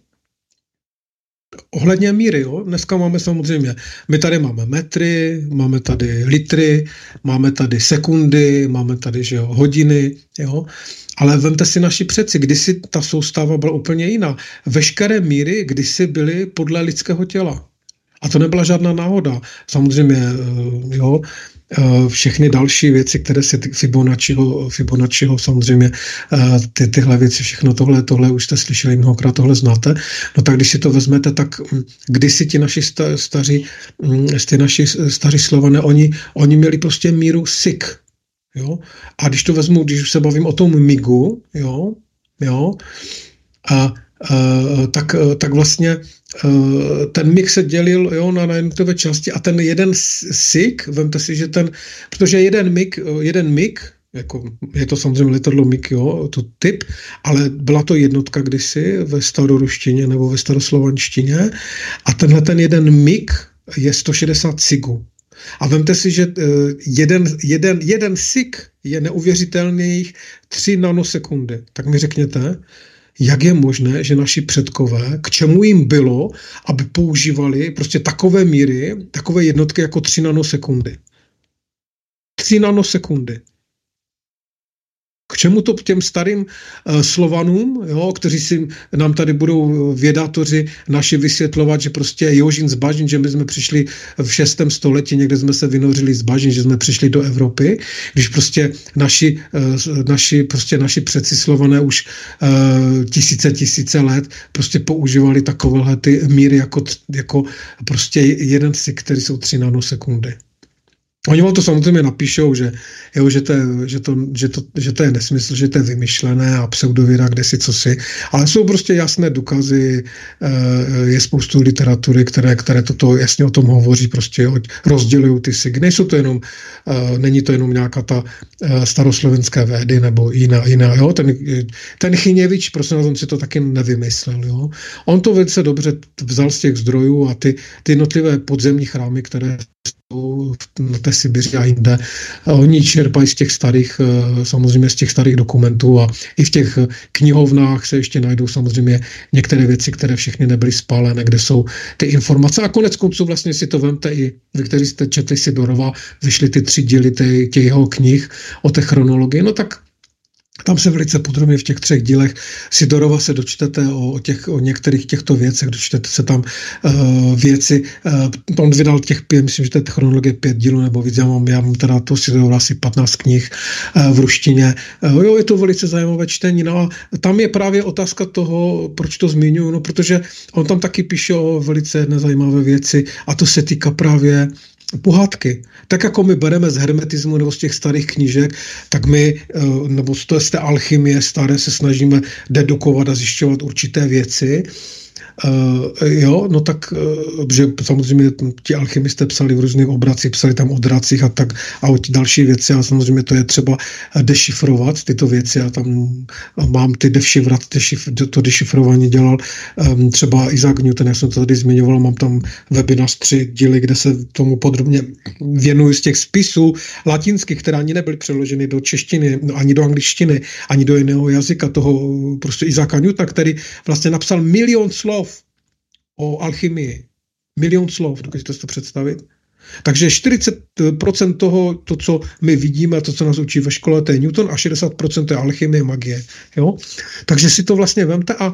ohledně míry, jo? Dneska máme samozřejmě, my tady máme metry, máme tady litry, máme tady sekundy, máme tady, že jo, hodiny, jo? Ale vemte si naši předci, kdysi ta soustava byla úplně jiná. Veškeré míry kdysi byly podle lidského těla. A to nebyla žádná náhoda. Samozřejmě, jo, všechny další věci, které se Fibonacciho, Fibonacciho samozřejmě ty, tyhle věci, všechno tohle, tohle už jste slyšeli mnohokrát, tohle znáte. No tak když si to vezmete, tak kdysi ti naši sta, staří, ty naši staří Slované, oni, oni měli prostě míru sik. Jo? A když to vezmu, když už se bavím o tom migu, jo, jo, a Uh, tak, uh, tak vlastně uh, ten mig se dělil, jo, na, na jednotlivé části a ten jeden sik, vemte si, že ten, protože jeden mig, jeden mig, jako je to samozřejmě letadlo mig, jo, to typ, ale byla to jednotka kdysi ve staroruštině nebo ve staroslovanštině a tenhle ten jeden mig je sto šedesát sigů. A vemte si, že jeden, jeden, jeden sik je neuvěřitelných tři nanosekundy. Tak mi řekněte, jak je možné, že naši předkové, k čemu jim bylo, aby používali prostě takové míry, takové jednotky jako tři nanosekundy. tři nanosekundy. K čemu to těm starým uh, Slovanům, jo, kteří si nám tady budou vědátoři naši vysvětlovat, že prostě Jožin z bažin, že my jsme přišli v šestém století, někde jsme se vynořili z bažin, že jsme přišli do Evropy, když prostě naši, uh, naši, prostě naši předci Slované už uh, tisíce, tisíce let prostě používali takovéhle ty míry jako, jako prostě jeden si, který jsou tři nanosekundy. Oni vám to samozřejmě napíšou, že, jo, že, to je, že, to, že, to, že to je nesmysl, že to je vymyšlené a pseudověda, kde si co si, ale jsou prostě jasné důkazy, je spoustu literatury, které, které toto jasně o tom hovoří, prostě rozdělují ty sigy. Nejsou to jenom, není to jenom nějaká ta staroslovenské védy nebo jiná, jiná, jo, ten, ten Chyněvič, prostě na tom si to taky nevymyslel, jo. On to velice dobře vzal z těch zdrojů a ty, ty jednotlivé podzemní chrámy, které na té Sibiři a jinde. Oni čerpají z těch starých, samozřejmě z těch starých dokumentů a i v těch knihovnách se ještě najdou samozřejmě některé věci, které všechny nebyly spálené, kde jsou ty informace. A konec konců vlastně si to vemte i vy, kteří jste četli Sidorova, vyšly ty tři díly těch jeho knih o té chronologii, no tak tam se velice podrobně v těch třech dílech Sidorova se dočtete o, těch, o některých těchto věcech, dočtete se tam uh, věci. Uh, on vydal těch pět, myslím, že to je chronologie pět dílů, nebo víc, já mám, já mám teda to Sidorova asi patnáct knih uh, v ruštině. Uh, jo, je to velice zajímavé čtení. No a tam je právě otázka toho, proč to zmiňuji, no protože on tam taky píše o velice nezajímavé věci a to se týká právě pohádky. Tak jako my bereme z hermetismu nebo z těch starých knížek, tak my, nebo z té alchymie staré se snažíme dedukovat a zjišťovat určité věci. uh, jo, no tak, uh, že samozřejmě ti alchymisté psali v různých obracích, psali tam o dracích a tak a o ti další věci a samozřejmě to je třeba dešifrovat tyto věci a tam mám ty dešifrat, dešif, to dešifrování dělal um, třeba Isaac Newton, jak jsem to tady zmiňoval, mám tam webinář tři díly, kde se tomu podrobně věnuju z těch spisů latinských, které ani nebyly přeloženy do češtiny, ani do angličtiny, ani do jiného jazyka, toho prostě Isaaca Newtona, který vlastně napsal milion slov o alchymii. Milion slov, dokážete si to představit? Takže čtyřicet procent toho, to, co my vidíme, to, co nás učí ve škole, to je Newton a šedesát procent to je alchymie, magie. Jo? Takže si to vlastně vemte a,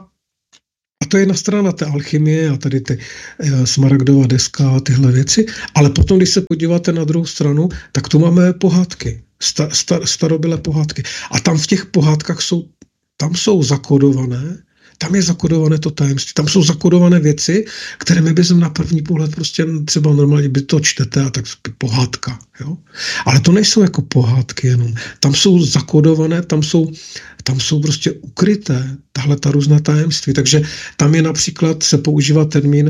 a to je jedna strana té alchymie a tady ty e, smaragdová deska a tyhle věci. Ale potom, když se podíváte na druhou stranu, tak tu máme pohádky. Sta, star, starobylé pohádky. A tam v těch pohádkách jsou, tam jsou zakodované, tam je zakodované to tajemství, tam jsou zakodované věci, které my bychom na první pohled prostě třeba normálně by to čtete a tak pohádka. Jo? Ale to nejsou jako pohádky jenom. Tam jsou zakodované, tam jsou, tam jsou prostě ukryté tahle ta různá tajemství. Takže tam je například, se používá termín,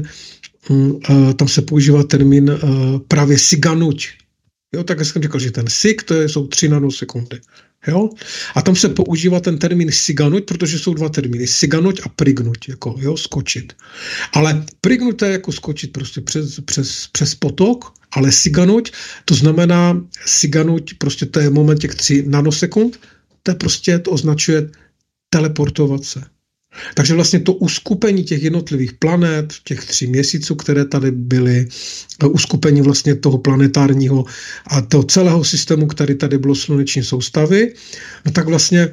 tam se používá termín právě siganuť. Jo, tak jsem říkal, že ten sig, to jsou tři nanosekundy. Jo? A tam se používá ten termín siganuť, protože jsou dva termíny. Siganuť a prignuť, jako jo, skočit. Ale prignuť je jako skočit prostě přes, přes, přes potok, ale siganuť, to znamená siganuť, prostě to je moment těch tří nanosekund, to je prostě, to označuje teleportovat se. Takže vlastně to uskupení těch jednotlivých planet, těch tří měsíců, které tady byly, uskupení vlastně toho planetárního a toho celého systému, který tady bylo sluneční soustavy, no tak vlastně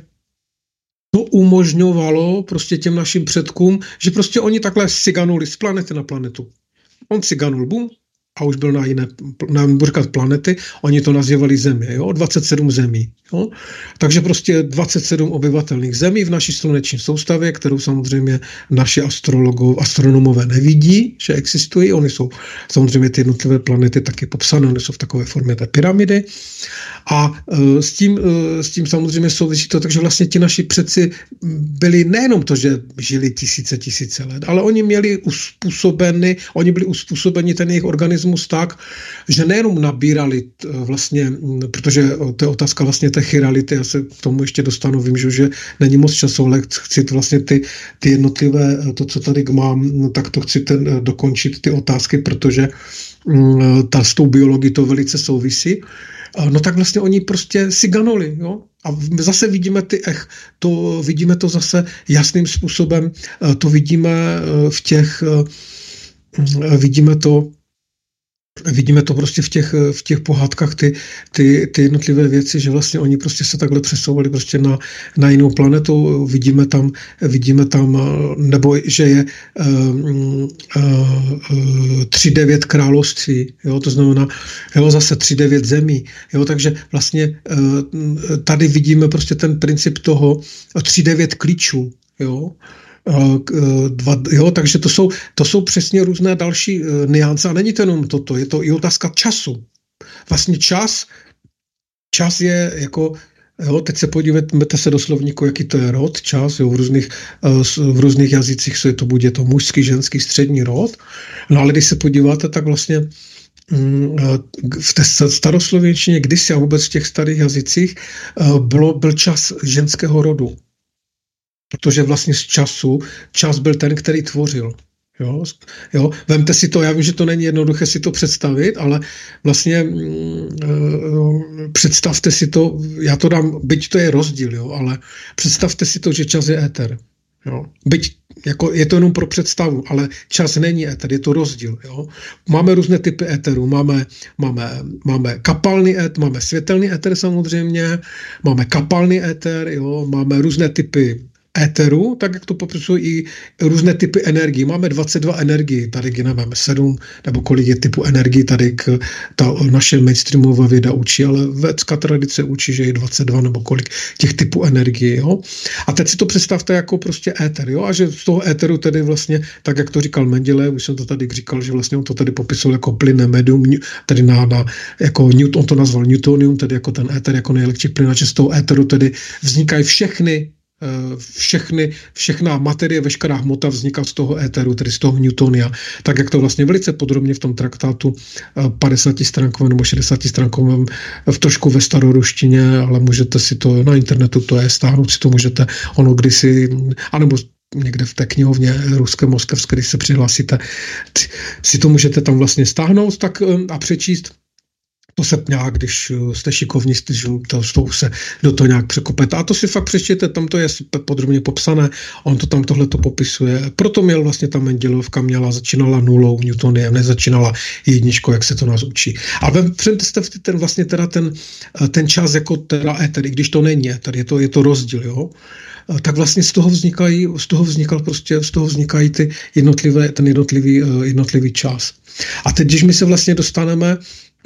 to umožňovalo prostě těm našim předkům, že prostě oni takhle siganuli z planety na planetu. On siganul, bum, a už byl na jiné, na říkat planety, oni to nazývali země, jo, dvacet sedm zemí, jo. Takže prostě dvacet sedm obyvatelných zemí v naší sluneční soustavě, kterou samozřejmě naši astrologové, astronomové nevidí, že existují, oni jsou samozřejmě ty jednotlivé planety taky popsané, oni jsou v takové formě té pyramidy a uh, s, tím, uh, s tím samozřejmě souvisí to, takže vlastně ti naši předci byli nejenom to, že žili tisíce, tisíce let, ale oni měli uspůsobeny, oni byli uspůsobeni ten jejich organismus tak, že nejenom nabírali vlastně, protože to je otázka vlastně té chirality, já se k tomu ještě dostanu, vím, že, že není moc času, ale chci vlastně ty, ty jednotlivé, to, co tady mám, tak to chci ten, dokončit ty otázky, protože ta s tou biologií to velice souvisí. No tak vlastně oni prostě siganoli, jo? A zase vidíme ty ech, to vidíme to zase jasným způsobem, to vidíme v těch, vidíme to Vidíme to prostě v těch, v těch pohádkách, ty, ty, ty jednotlivé věci, že vlastně oni prostě se takhle přesouvali prostě na, na jinou planetu. Vidíme tam, vidíme tam, nebo že je uh, uh, tři devět království, jo, to znamená, jo, zase tři devět zemí, jo, takže vlastně uh, tady vidíme prostě ten princip toho tři devět klíčů, jo. Dva, jo, takže to jsou, to jsou přesně různé další uh, niance a není to jenom toto, je to i otázka času. Vlastně čas, čas je jako, jo, teď se podívejte se do slovníku, jaký to je rod, čas, jo, v různých, uh, v různých jazycích se to bude to mužský, ženský, střední rod, no ale když se podíváte, tak vlastně um, v té staroslověnštině kdysi a vůbec v těch starých jazycích uh, bylo, byl čas ženského rodu. Protože vlastně z času, čas byl ten, který tvořil. Jo? Jo? Vemte si to, já vím, že to není jednoduché si to představit, ale vlastně uh, představte si to, já to dám, byť to je rozdíl, jo? Ale představte si to, že čas je éter. Jo? Byť jako, je to jenom pro představu, ale čas není éter, je to rozdíl. Jo? Máme různé typy éteru, máme, máme, máme kapalný éter, máme světelný éter samozřejmě, máme kapalný éter, jo? Máme různé typy éteru, tak jak to popisují i různé typy energií. Máme dvacet dva energií, tady máme sedm, nebo kolik je typu energií, tady k, ta naše mainstreamová věda učí, ale védská tradice učí, že je dvacet dva nebo kolik těch typů energií. Jo? A teď si to představte jako prostě éter, jo? A že z toho éteru tedy vlastně, tak jak to říkal Mendelejev, už jsem to tady říkal, že vlastně on to tady popisoval jako plynné médium, tedy na, na jako Newton, on to nazval Newtonium, tedy jako ten éter, jako nejlepší plyn, a že z toho éteru tedy vznikají všechny všechny, všechna materie, veškerá hmota vzniká z toho éteru, tedy z toho Newtonia, tak jak to vlastně velice podrobně v tom traktátu padesátistránkovém nebo šedesátistránkovém v trošku ve staroruštině, ale můžete si to na internetu, to je, stáhnout si to můžete, ono kdysi, anebo někde v té knihovně ruské moskevské, když se přihlásíte, si to můžete tam vlastně stáhnout tak, a přečíst. To se nějak, když jste šikovní, to, to se do toho nějak překopete. A to si fakt přečtěte, tam to je podrobně popsané, on to tam tohle to popisuje. Proto měl vlastně ta Mendelovka, měla, začínala nulou Newtoniem, nezačínala jedničkou, jak se to nás učí. A představte ten vlastně teda ten, ten čas jako teda éter, i když to není éter, je to, je to rozdíl, jo. Tak vlastně z toho vznikají, z toho vznikal prostě, z toho vznikají ty jednotlivé, ten jednotlivý, jednotlivý čas. A teď, když my se vlastně dostaneme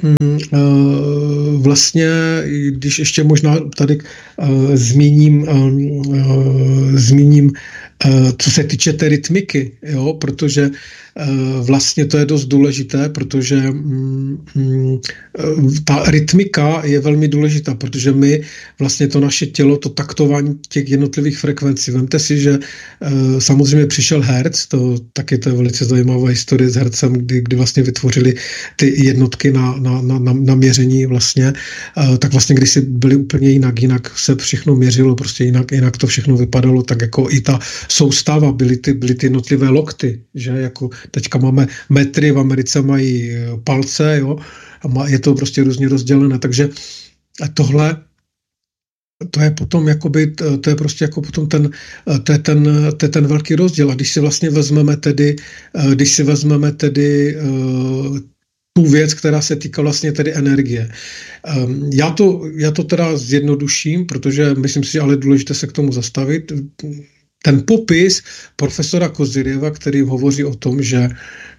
vlastně, když ještě možná tady uh, zmíním, uh, zmíním uh, co se týče té rytmiky, jo, protože uh, vlastně to je dost důležité, protože um, um, ta rytmika je velmi důležitá, protože my vlastně to naše tělo, to taktování těch jednotlivých frekvencí. Vemte si, že uh, samozřejmě přišel herc, to taky to je velice zajímavá historie s hercem, kdy, kdy vlastně vytvořili ty jednotky na, na, na, na, na měření vlastně, uh, tak vlastně když si byli úplně jinak, jinak se všechno měřilo, prostě jinak, jinak to všechno vypadalo, tak jako i ta soustava, byly ty, byly ty jednotlivé lokty, že jako teďka máme metry, v Americe mají palce, jo, a je to prostě různě rozdělené, takže tohle to je potom jakoby, to je prostě jako potom ten, to je ten, to je ten velký rozdíl. A když si vlastně vezmeme tedy, když si vezmeme tedy tu věc, která se týká vlastně tedy energie. Já to, já to teda zjednoduším, protože myslím si, že ale je důležité se k tomu zastavit. Ten popis profesora Kozyrjeva, který hovoří o tom, že,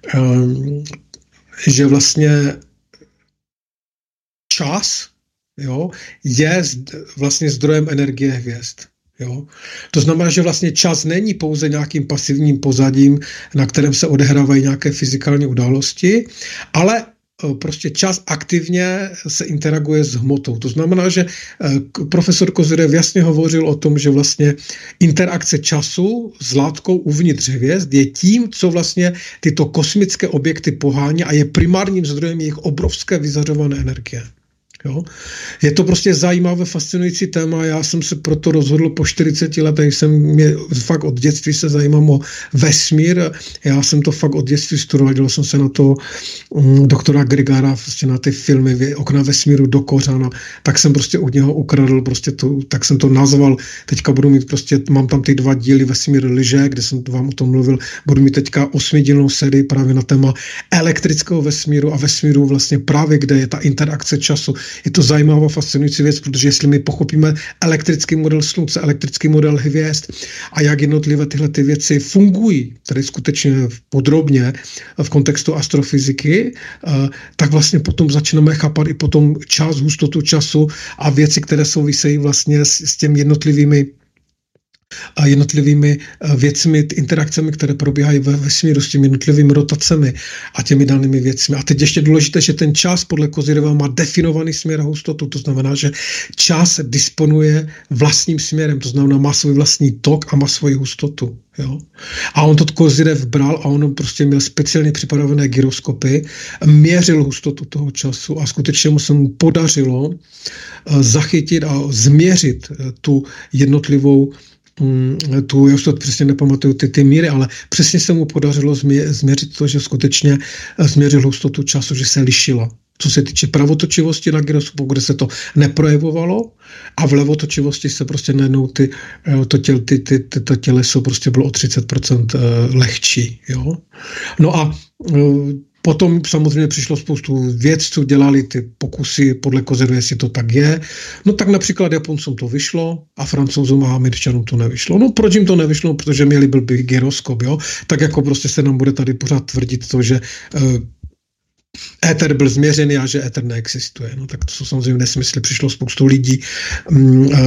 že vlastně čas, jo, je vlastně zdrojem energie hvězd. Jo. To znamená, že vlastně čas není pouze nějakým pasivním pozadím, na kterém se odehrávají nějaké fyzikální události, ale prostě čas aktivně se interaguje s hmotou. To znamená, že profesor Kozyrjev jasně hovořil o tom, že vlastně interakce času s látkou uvnitř hvězd je tím, co vlastně tyto kosmické objekty pohání a je primárním zdrojem jejich obrovské vyzařované energie. Jo? Je to prostě zajímavé, fascinující téma. Já jsem se proto rozhodl po čtyřiceti letech, jsem mě fakt od dětství se zajímám o vesmír. Já jsem to fakt od dětství studoval, dělal jsem se na to um, doktora Grigara, prostě na ty filmy Okna vesmíru do kořana, tak jsem prostě od něho ukradl, prostě to, tak jsem to nazval. Teďka budu mít prostě, mám tam ty dva díly Vesmír liže, kde jsem vám o tom mluvil, budu mít teďka osmidílnou sérii právě na téma elektrického vesmíru a vesmíru vlastně právě, kde je ta interakce času. Je to zajímavá, fascinující věc, protože jestli my pochopíme elektrický model slunce, elektrický model hvězd a jak jednotlivé tyhle ty věci fungují, tedy skutečně podrobně v kontextu astrofyziky, tak vlastně potom začneme chápat i potom čas, hustotu času a věci, které souvisejí vlastně s, s těmi jednotlivými a jednotlivými věcmi, interakcemi, které probíhají ve vesmíru s těmi jednotlivými rotacemi a těmi danými věcmi. A teď ještě důležité, že ten čas podle Kozyrjeva má definovaný směr a hustotu. To znamená, že čas disponuje vlastním směrem, to znamená, má svůj vlastní tok a má svoji hustotu. Jo? A on to Kozyrjev bral a on prostě měl speciálně připravené gyroskopy, měřil hustotu toho času a skutečně mu se mu podařilo zachytit a změřit tu jednotlivou tu, já už to přesně nepamatuju ty, ty míry, ale přesně se mu podařilo změ, změřit to, že skutečně změřil hustotu času, že se lišila. Co se týče pravotočivosti na gyroskopu, kde se to neprojevovalo a v levotočivosti se prostě najednou ty, to, těl, ty, ty, ty, to těleso prostě bylo o třicet procent lehčí. Jo? No a potom samozřejmě přišlo spoustu vědců, dělali ty pokusy podle Kozyrjeva, jestli to tak je. No tak například Japoncům to vyšlo a Francouzům a Američanům to nevyšlo. No proč jim to nevyšlo? Protože měli blbý gyroskop, jo? Tak jako prostě se nám bude tady pořád tvrdit to, že uh, éter byl změřený a že éter neexistuje. No tak to jsou samozřejmě nesmysly. Přišlo spoustu lidí um, uh,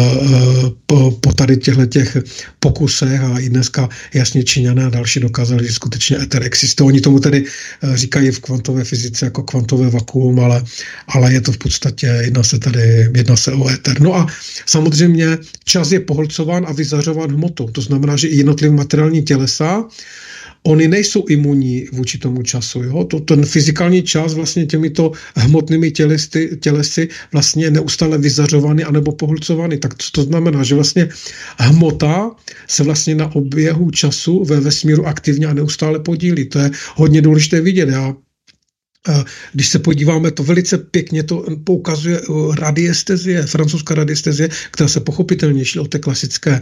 po, po tady těchto těch pokusech a i dneska jasně Číňané a další dokázali, že skutečně éter existuje. Oni tomu tedy uh, říkají v kvantové fyzice jako kvantové vakuum, ale, ale je to v podstatě, jedná se tady, jedná se o éter. No a samozřejmě čas je pohlcován a vyzařován hmotou. To znamená, že i jednotlivé materiální tělesa oni nejsou imunní vůči tomu času. Jo? To, ten fyzikální čas vlastně těmito hmotnými tělesy, tělesy vlastně neustále vyzařovaný anebo pohlcovaný. Tak to, to znamená, že vlastně hmota se vlastně na oběhu času ve vesmíru aktivně a neustále podílí. To je hodně důležité vidět. Já Když se podíváme, to velice pěkně to poukazuje radiestezie, francouzská radiestezie, která se pochopitelně od té klasické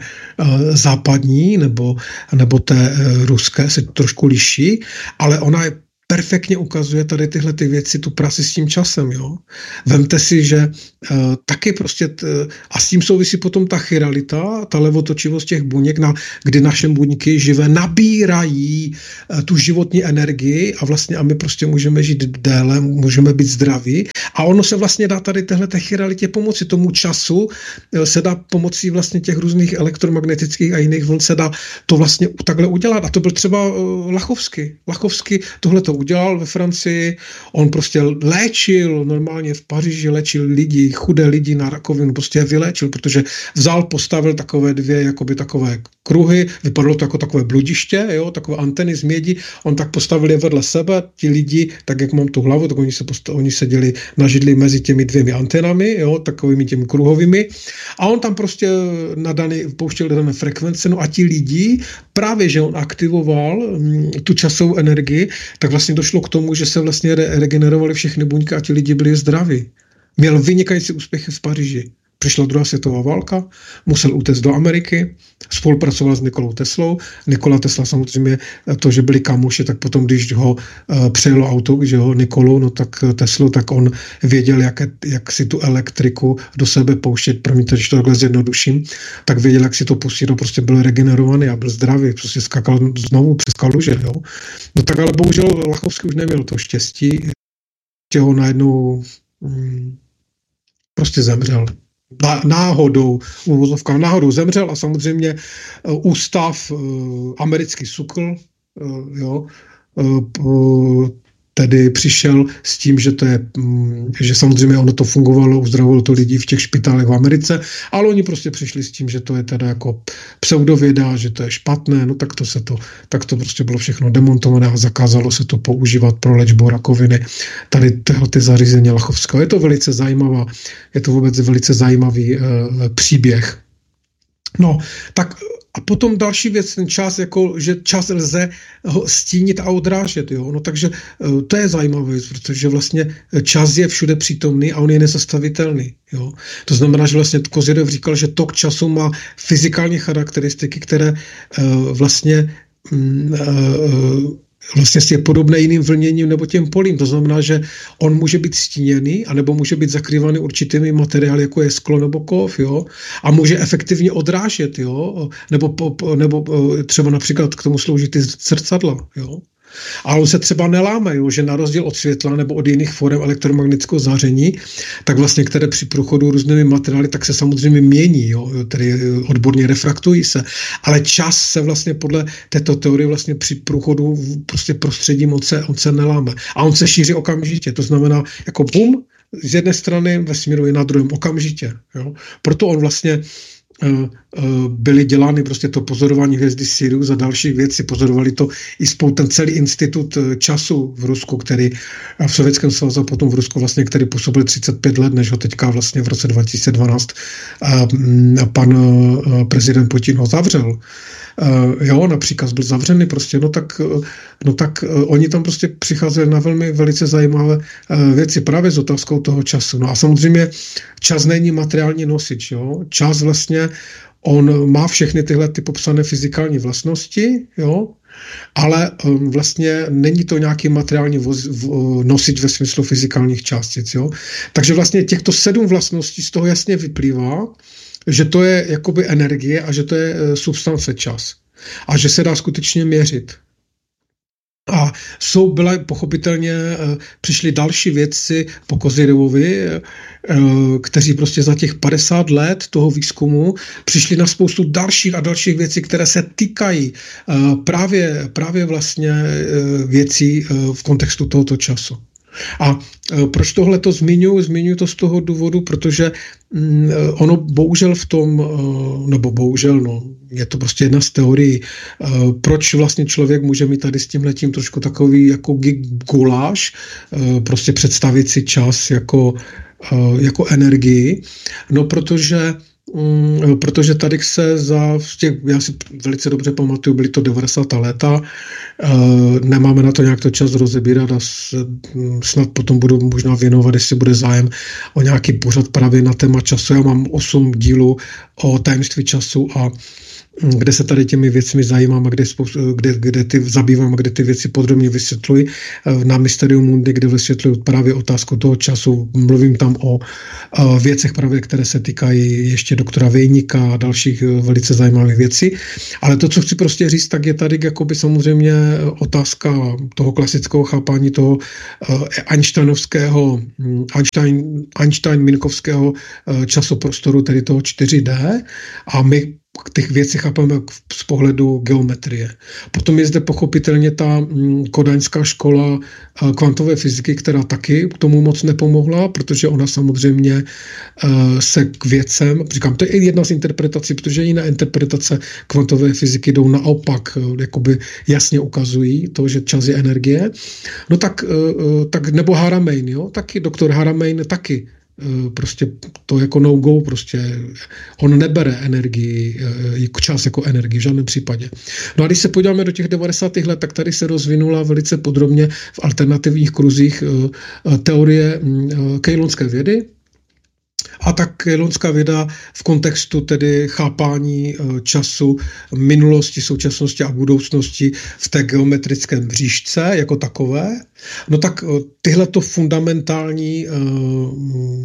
západní nebo, nebo té ruské se trošku liší, ale ona je perfektně ukazuje tady tyhle ty věci, tu práci s tím časem. Jo? Vemte si, že uh, taky prostě, t, a s tím souvisí potom ta chiralita, ta levotočivost těch buněk, na, kdy naše buňky živé nabírají uh, tu životní energii a vlastně a my prostě můžeme žít déle, můžeme být zdraví. A ono se vlastně dá tady téhleté chiralitě pomoci, tomu času uh, se dá pomocí vlastně těch různých elektromagnetických a jiných vln se dá to vlastně takhle udělat. A to byl třeba uh, Lachovský. Lachovský tohle to udělal ve Francii, on prostě léčil normálně v Paříži, léčil lidi, chudé lidi na rakovinu, prostě je vyléčil, protože vzal, postavil takové dvě, jakoby takové kruhy, vypadalo to jako takové bludiště, jo, takové anteny z mědi, on tak postavil je vedle sebe, ti lidi, tak jak mám tu hlavu, tak oni, se postav, oni seděli na židli mezi těmi dvěmi antenami, jo, takovými těmi kruhovými a on tam prostě nadaný, pouštěl dané frekvence, no a ti lidi, právě, že on aktivoval m, tu časovou energii, tak vlastně došlo k tomu, že se vlastně re- regenerovaly všechny buňky a ti lidi byli zdraví. Měl vynikající úspěchy v Paříži. Přišla druhá světová válka, musel utéct do Ameriky, spolupracoval s Nikolou Teslou. Nikola Tesla samozřejmě to, že byli kamoši, tak potom, když ho uh, přejelo auto, že ho Nikolu, no tak Teslu, tak on věděl, jak, jak si tu elektriku do sebe pouštět, promiňte, když to takhle zjednoduším, tak věděl, jak si to pustit, no prostě byl regenerovaný a byl zdravý, prostě skakal znovu přes kaluže, jo. No tak ale bohužel Lachovský už neměl to štěstí, že ho najednou mm, prostě zemřel. Náhodou, uvozovkám, náhodou zemřel a samozřejmě uh, ústav, uh, americký SUKL, uh, jo, uh, tedy přišel s tím, že to je, um, že samozřejmě ono to fungovalo, uzdravovalo to lidi v těch špitálech v Americe, ale oni prostě přišli s tím, že to je teda jako pseudověda, že to je špatné, no tak to se to, tak to prostě bylo všechno demontované a zakázalo se to používat pro léčbu rakoviny. Tady tyhle ty zařízení Lachovského. Je to velice zajímavá, je to vůbec velice zajímavý uh, příběh. No, tak a potom další věc, ten čas, jako, že čas lze ho stínit a odrážet. Jo? No, takže to je zajímavé, protože vlastně čas je všude přítomný a on je nezastavitelný. Jo? To znamená, že vlastně Kozyrov říkal, že tok času má fyzikální charakteristiky, které uh, vlastně uh, vlastně je podobné jiným vlněním nebo těm polím. To znamená, že on může být stíněný, anebo může být zakrývaný určitými materiály, jako je sklo nebo kov, jo? A může efektivně odrážet, jo? Nebo, po, nebo třeba například k tomu slouží ty zrcadla, jo? Ale on se třeba neláme, jo, že na rozdíl od světla nebo od jiných forem elektromagnetického záření, tak vlastně, které při průchodu různými materiály, tak se samozřejmě mění, jo, tedy odborně refraktují se. Ale čas se vlastně podle této teorie vlastně při průchodu prostě prostředím on se, on se neláme. A on se šíří okamžitě, to znamená jako bum, z jedné strany vesmíru je na druhém okamžitě. Jo. Proto on vlastně byly dělány prostě to pozorování hvězdy Sirius a dalších věcí. Pozorovali to i spolu ten celý institut času v Rusku, který v Sovětském svazu a potom v Rusku vlastně, který působil třicet pět let, než ho teďka vlastně v roce dva tisíce dvanáct pan prezident Putin ho zavřel. Uh, jo, na příkaz byl zavřený prostě, no tak, no tak uh, oni tam prostě přicházeli na velmi velice zajímavé uh, věci právě s otázkou toho času. No a samozřejmě čas není materiální nosič, jo. Čas vlastně, on má všechny tyhle ty popsané fyzikální vlastnosti, jo, ale um, vlastně není to nějaký materiální voz, v, nosič ve smyslu fyzikálních částic, jo. Takže vlastně těchto sedm vlastností z toho jasně vyplývá, že to je jakoby energie a že to je substance čas. A že se dá skutečně měřit. A jsou, byla pochopitelně, přišli další vědci po Kozyrevovi, kteří prostě za těch padesát let toho výzkumu přišli na spoustu dalších a dalších věcí, které se týkají právě, právě vlastně věcí v kontextu tohoto času. A proč tohle to zmiňuji? Zmiňuji to z toho důvodu, protože ono bohužel v tom, nebo bohužel, no, je to prostě jedna z teorií, proč vlastně člověk může mít tady s tímhletím trošku takový jako guláš, prostě představit si čas jako, jako energii, no protože Mm, protože tady se za těch, já si velice dobře pamatuju, byly to devadesátá léta, e, nemáme na to nějak to čas rozebírat a s, snad potom budu možná věnovat, jestli bude zájem o nějaký pořad právě na téma času. Já mám osm dílů o tajemství času a kde se tady těmi věcmi zajímám a kde, kde, kde ty zabývám a kde ty věci podrobně vysvětluji. Na Mysterium Mundi, kde vysvětluji právě otázku toho času. Mluvím tam o věcech právě, které se týkají ještě doktora Vejníka a dalších velice zajímavých věcí. Ale to, co chci prostě říct, tak je tady jakoby samozřejmě otázka toho klasického chápání toho Einsteinovského, Einstein, Einstein-Minkovského časoprostoru, tedy toho čtyři dé, a my těch věcí chápeme z pohledu geometrie. Potom je zde pochopitelně ta kodaňská škola kvantové fyziky, která taky k tomu moc nepomohla, protože ona samozřejmě se k věcem, říkám, to je jedna z interpretací, protože jiné interpretace kvantové fyziky jdou naopak, jakoby jasně ukazují to, že čas je energie. No tak, tak nebo Haramein, jo, taky doktor Haramein taky prostě to jako no-go, prostě on nebere energii, čas jako energii v žádném případě. No a když se podíváme do těch devadesátých let, tak tady se rozvinula velice podrobně v alternativních kruzích teorie kejlonské vědy. A tak kejlonská věda v kontextu tedy chápání času, minulosti, současnosti a budoucnosti v té geometrické mřížce jako takové, no tak tyhleto fundamentální uh,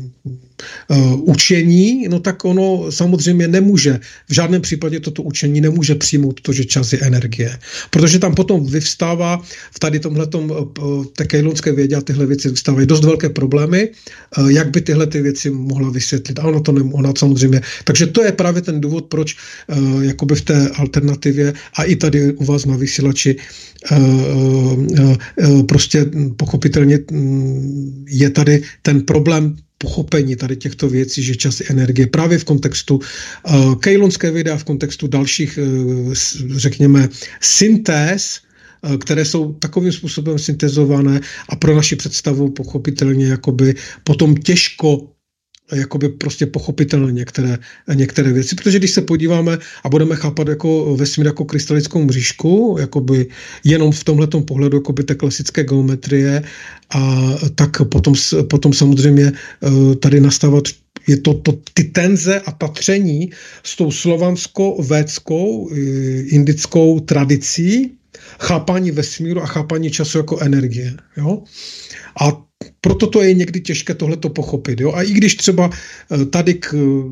uh, učení, no tak ono samozřejmě nemůže, v žádném případě toto učení nemůže přijmout to, že čas je energie. Protože tam potom vyvstává v tady tomhletom uh, té kejlonské vědě a tyhle věci vyvstávají dost velké problémy, uh, jak by tyhle ty věci mohla vysvětlit. A ono to nemůže, ona samozřejmě. Takže to je právě ten důvod, proč uh, jakoby v té alternativě a i tady u vás na vysílači uh, uh, uh, prostě pochopitelně je tady ten problém pochopení tady těchto věcí, že čas je energie právě v kontextu uh, kejlonské vědy a v kontextu dalších, uh, řekněme, syntéz, uh, které jsou takovým způsobem syntezované a pro naši představu pochopitelně jakoby potom těžko jakoby prostě pochopitelné některé, některé věci, protože když se podíváme a budeme chápat jako vesmír jako krystalickou mřížku, jakoby jenom v tomhletom pohledu jakoby té klasické geometrie, a tak potom, potom samozřejmě tady nastávat je to, to ty tenze a patření s tou slovansko-védskou indickou tradicí chápání vesmíru a chápání času jako energie. Jo? A proto to je někdy těžké tohleto pochopit. Jo? A i když třeba tady k,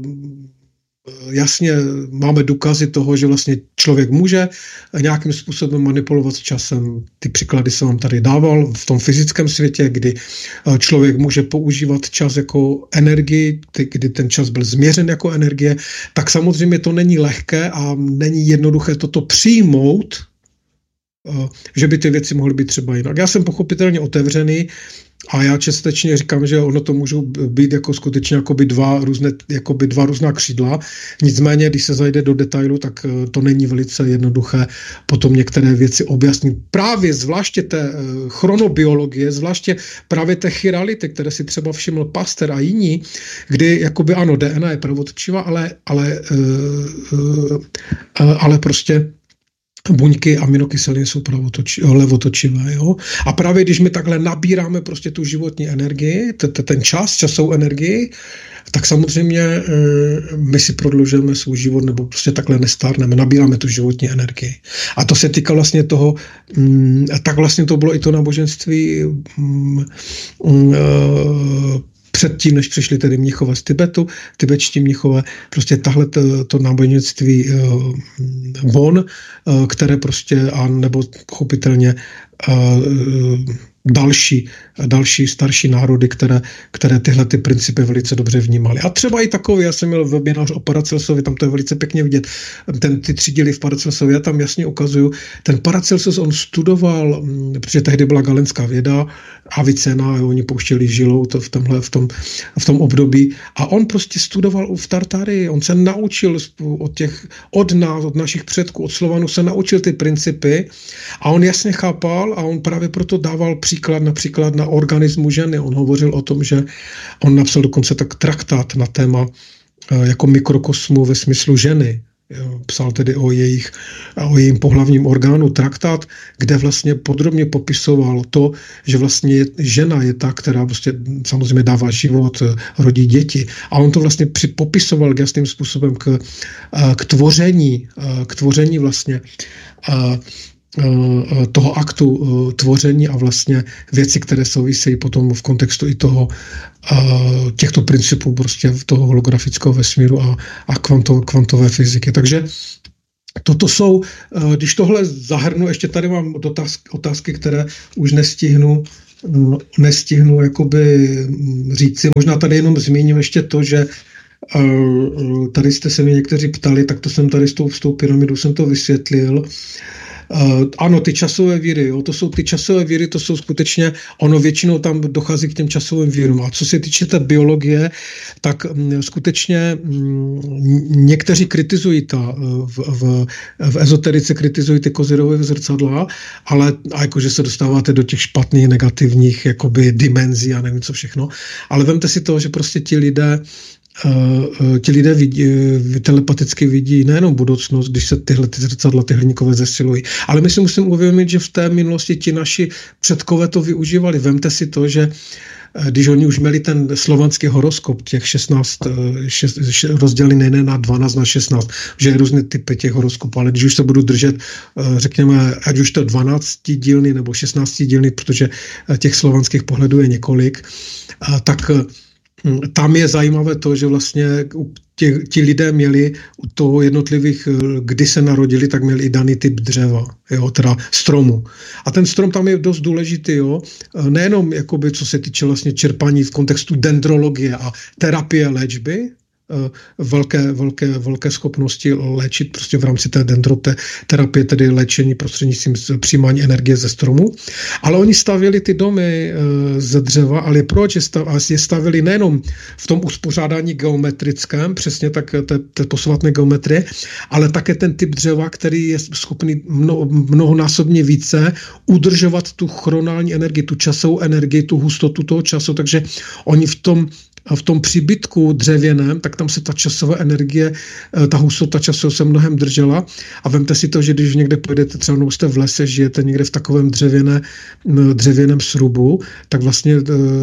jasně máme důkazy toho, že vlastně člověk může nějakým způsobem manipulovat s časem. Ty příklady jsem vám tady dával v tom fyzickém světě, kdy člověk může používat čas jako energii, kdy ten čas byl změřen jako energie, tak samozřejmě to není lehké a není jednoduché toto přijmout, že by ty věci mohly být třeba jinak. Já jsem pochopitelně otevřený a já částečně říkám, že ono to můžou být jako skutečně jakoby dva, různé, jakoby dva různá křídla. Nicméně, když se zajde do detailu, tak to není velice jednoduché potom některé věci objasnit. Právě zvláště té chronobiologie, zvláště právě té chirality, které si třeba všiml Pasteur a jiní, kdy jakoby ano, D N A je prvotočivá, ale, ale, ale prostě buňky aminokyseliny jsou levotočivé. Jo? A právě když my takhle nabíráme prostě tu životní energii, ten čas, časovou energii, tak samozřejmě my si prodlužujeme svůj život nebo prostě takhle nestárneme, nabíráme tu životní energii. A to se týká vlastně toho, tak vlastně to bylo i to náboženství předtím, než přišli tedy mnichové z Tibetu, tibetští mnichové, prostě tahle to, to náboženství Bon, které prostě, a nebo chopitelně další, další starší národy, které, které tyhle ty principy velice dobře vnímaly. A třeba i takový, já jsem měl webinář o Paracelsovi, tam to je velice pěkně vidět, ten, ty tři díly v Paracelsovi, já tam jasně ukazuju, ten Paracelsus on studoval, protože tehdy byla galenská věda, Avicena, oni pouštěli žilou to v, tomhle, v, tom, v tom období a on prostě studoval v Tartárii, on se naučil od, těch, od nás, od našich předků, od Slovanů se naučil ty principy a on jasně chápal a on právě proto dával příklad například na organismu ženy. On hovořil o tom, že on napsal dokonce tak traktát na téma jako mikrokosmu ve smyslu ženy. Psal tedy o, jejich, o jejím pohlavním orgánu traktát, kde vlastně podrobně popisoval to, že vlastně žena je ta, která vlastně samozřejmě dává život, rodí děti. A on to vlastně popisoval jasným způsobem k, k tvoření, k tvoření vlastně toho aktu tvoření a vlastně věci, které souvisejí potom v kontextu i toho těchto principů prostě toho holografického vesmíru a, a kvantové, kvantové fyziky. Takže toto jsou, když tohle zahrnu, ještě tady mám otázky, otázky které už nestihnu, nestihnu jakoby říci. Možná tady jenom zmíním ještě to, že tady jste se mě někteří ptali, tak to jsem tady s tou, s tou pyramidou jsem to vysvětlil. Uh, ano, ty časové víry, jo, to jsou ty časové víry, to jsou skutečně, ono většinou tam dochází k těm časovým vírům. A co se týče té biologie, tak m, skutečně m, někteří kritizují ta, v, v, v ezoterice kritizují ty kozirové zrcadla, ale a jakože se dostáváte do těch špatných, negativních jakoby dimenzí a nevím co všechno, ale vemte si to, že prostě ti lidé Uh, ti lidé vidí, uh, telepaticky vidí nejenom budoucnost, když se tyhle ty zrcadla, ty hliníkové zesilují, ale my si musíme uvědomit, že v té minulosti ti naši předkové to využívali. Vemte si to, že uh, když oni už měli ten slovanský horoskop, těch šestnáct, uh, šest, rozdělený ne na dvanáct na šestnáct, že je různé typy těch horoskopů, ale když už se budu držet, uh, řekněme, ať už to dvanáctidílný nebo šestnáctidílný, protože uh, těch slovanských pohledů je několik, uh, tak uh, tam je zajímavé to, že vlastně ti, ti lidé měli u toho jednotlivých, kdy se narodili, tak měli i daný typ dřeva, jo, teda stromu. A ten strom tam je dost důležitý, jo, nejenom jakoby, co se týče vlastně čerpání v kontextu dendrologie a terapie léčby, velké, velké, velké schopnosti léčit prostě v rámci té dendroterapie, tedy léčení prostřednictvím přijímání energie ze stromu. Ale oni stavěli ty domy ze dřeva, ale proč je stavěli nejenom v tom uspořádání geometrickém, přesně tak té, té posvátné geometrie, ale také ten typ dřeva, který je schopný mno, mnohonásobně více udržovat tu chronální energii, tu časovou energii, tu hustotu toho času, takže oni v tom v tom příbytku dřevěném, tak tam se ta časová energie, ta hustota času se mnohem držela a vemte si to, že když někde pojedete, třeba no, jste v lese, žijete někde v takovém dřevěné, dřevěném srubu, tak vlastně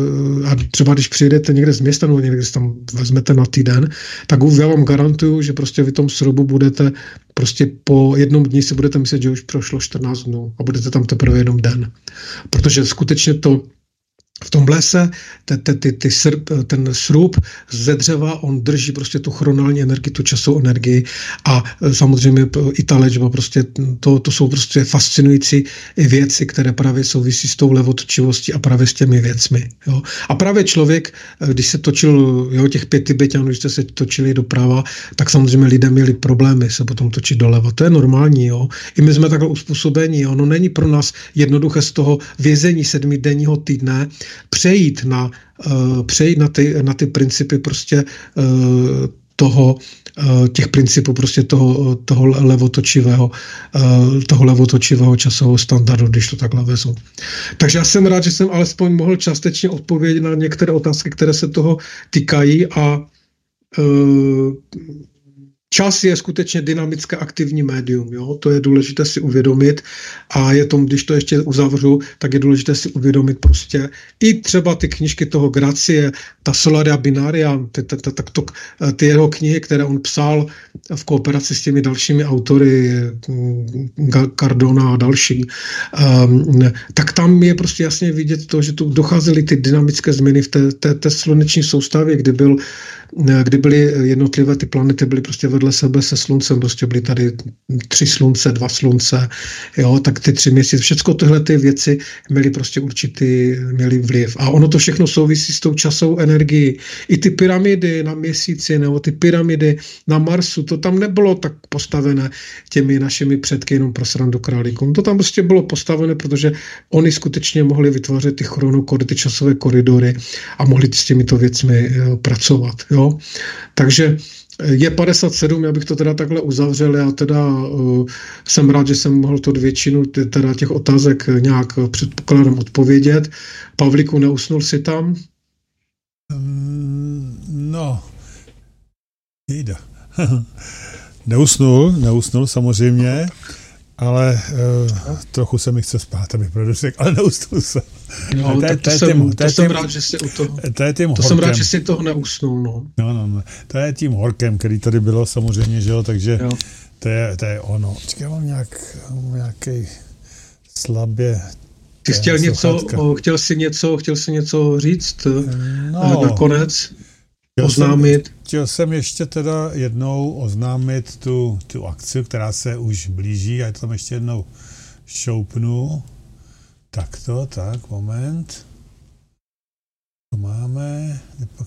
a třeba když přijedete někde z města nebo někde si tam vezmete na týden, tak já vám garantuju, že prostě vy v tom srubu budete prostě po jednom dni si budete myslet, že už prošlo čtrnáct dnů a budete tam teprve jenom den. Protože skutečně to v tom lese te, te, te, te srp, ten srub ze dřeva, on drží prostě tu chronální energii, tu časovou energii a samozřejmě i ta léčba, prostě to, to jsou prostě fascinující věci, které právě souvisí s tou levotočivostí a právě s těmi věcmi. Jo. A právě člověk, když se točil, jo, těch pět Tibeťanů, když jste se točili doprava, tak samozřejmě lidé měli problémy se potom točit doleva. To je normální. Jo. I my jsme takhle uspůsobení. Ono není pro nás jednoduché z toho vězení sedmidenního týdne přejít na, uh, přejít na ty, na ty principy prostě uh, toho, uh, těch principů prostě toho, toho levotočivého, uh, toho levotočivého časového standardu, když to takhle vezmu. Takže já jsem rád, že jsem alespoň mohl částečně odpovědět na některé otázky, které se toho týkají a uh, čas je skutečně dynamické aktivní médium, jo? To je důležité si uvědomit a je tom, když to ještě uzavřu, tak je důležité si uvědomit prostě i třeba ty knížky toho Gracie, ta Solaria Binaria, ty, ty, ty, ty, ty jeho knihy, které on psal v kooperaci s těmi dalšími autory, Cardona a další, um, tak tam je prostě jasně vidět to, že tu docházely ty dynamické změny v té, té, té sluneční soustavě, kdy byl kdy byly jednotlivé ty planety, byly prostě vedle sebe se sluncem, prostě byly tady tři slunce, dva slunce, jo, tak ty tři měsíce, všechno tyhle ty věci měly prostě určitý, měly vliv. A ono to všechno souvisí s tou časovou energií. I ty pyramidy na měsíci, nebo ty pyramidy na Marsu, to tam nebylo tak postavené těmi našimi předky jenom pro srandu králíkům. To tam prostě bylo postavené, protože oni skutečně mohli vytvářet ty chronokody, ty časové koridory a mohli s těmito věcmi pracovat, jo. Takže je padesát sedm, já bych to teda takhle uzavřel, já teda uh, jsem rád, že jsem mohl to většinu teda těch otázek nějak předpokládám odpovědět. Pavlíku, neusnul jsi tam? No, jde. neusnul, neusnul samozřejmě, ale uh, trochu se mi chce spát, abych pravdu řekl, ale neusnul jsem. No, to, to, jsem, to jsem rád, že jsi u toho, to je tím to jsem rád, že jsi toho neusnul, no. No, no, no. To je tím horkem, který tady bylo samozřejmě, že jo, takže jo. To, je, to je ono. Čekaj, mám nějak, nějaký slabě... Ty chtěl něco, o, chtěl si něco, chtěl si něco říct no, nakonec? Chtěl oznámit? Jsem, chtěl jsem ještě teda jednou oznámit tu, tu akci, která se už blíží, a já tam ještě jednou šoupnu. Tak to, tak, moment. To máme, pak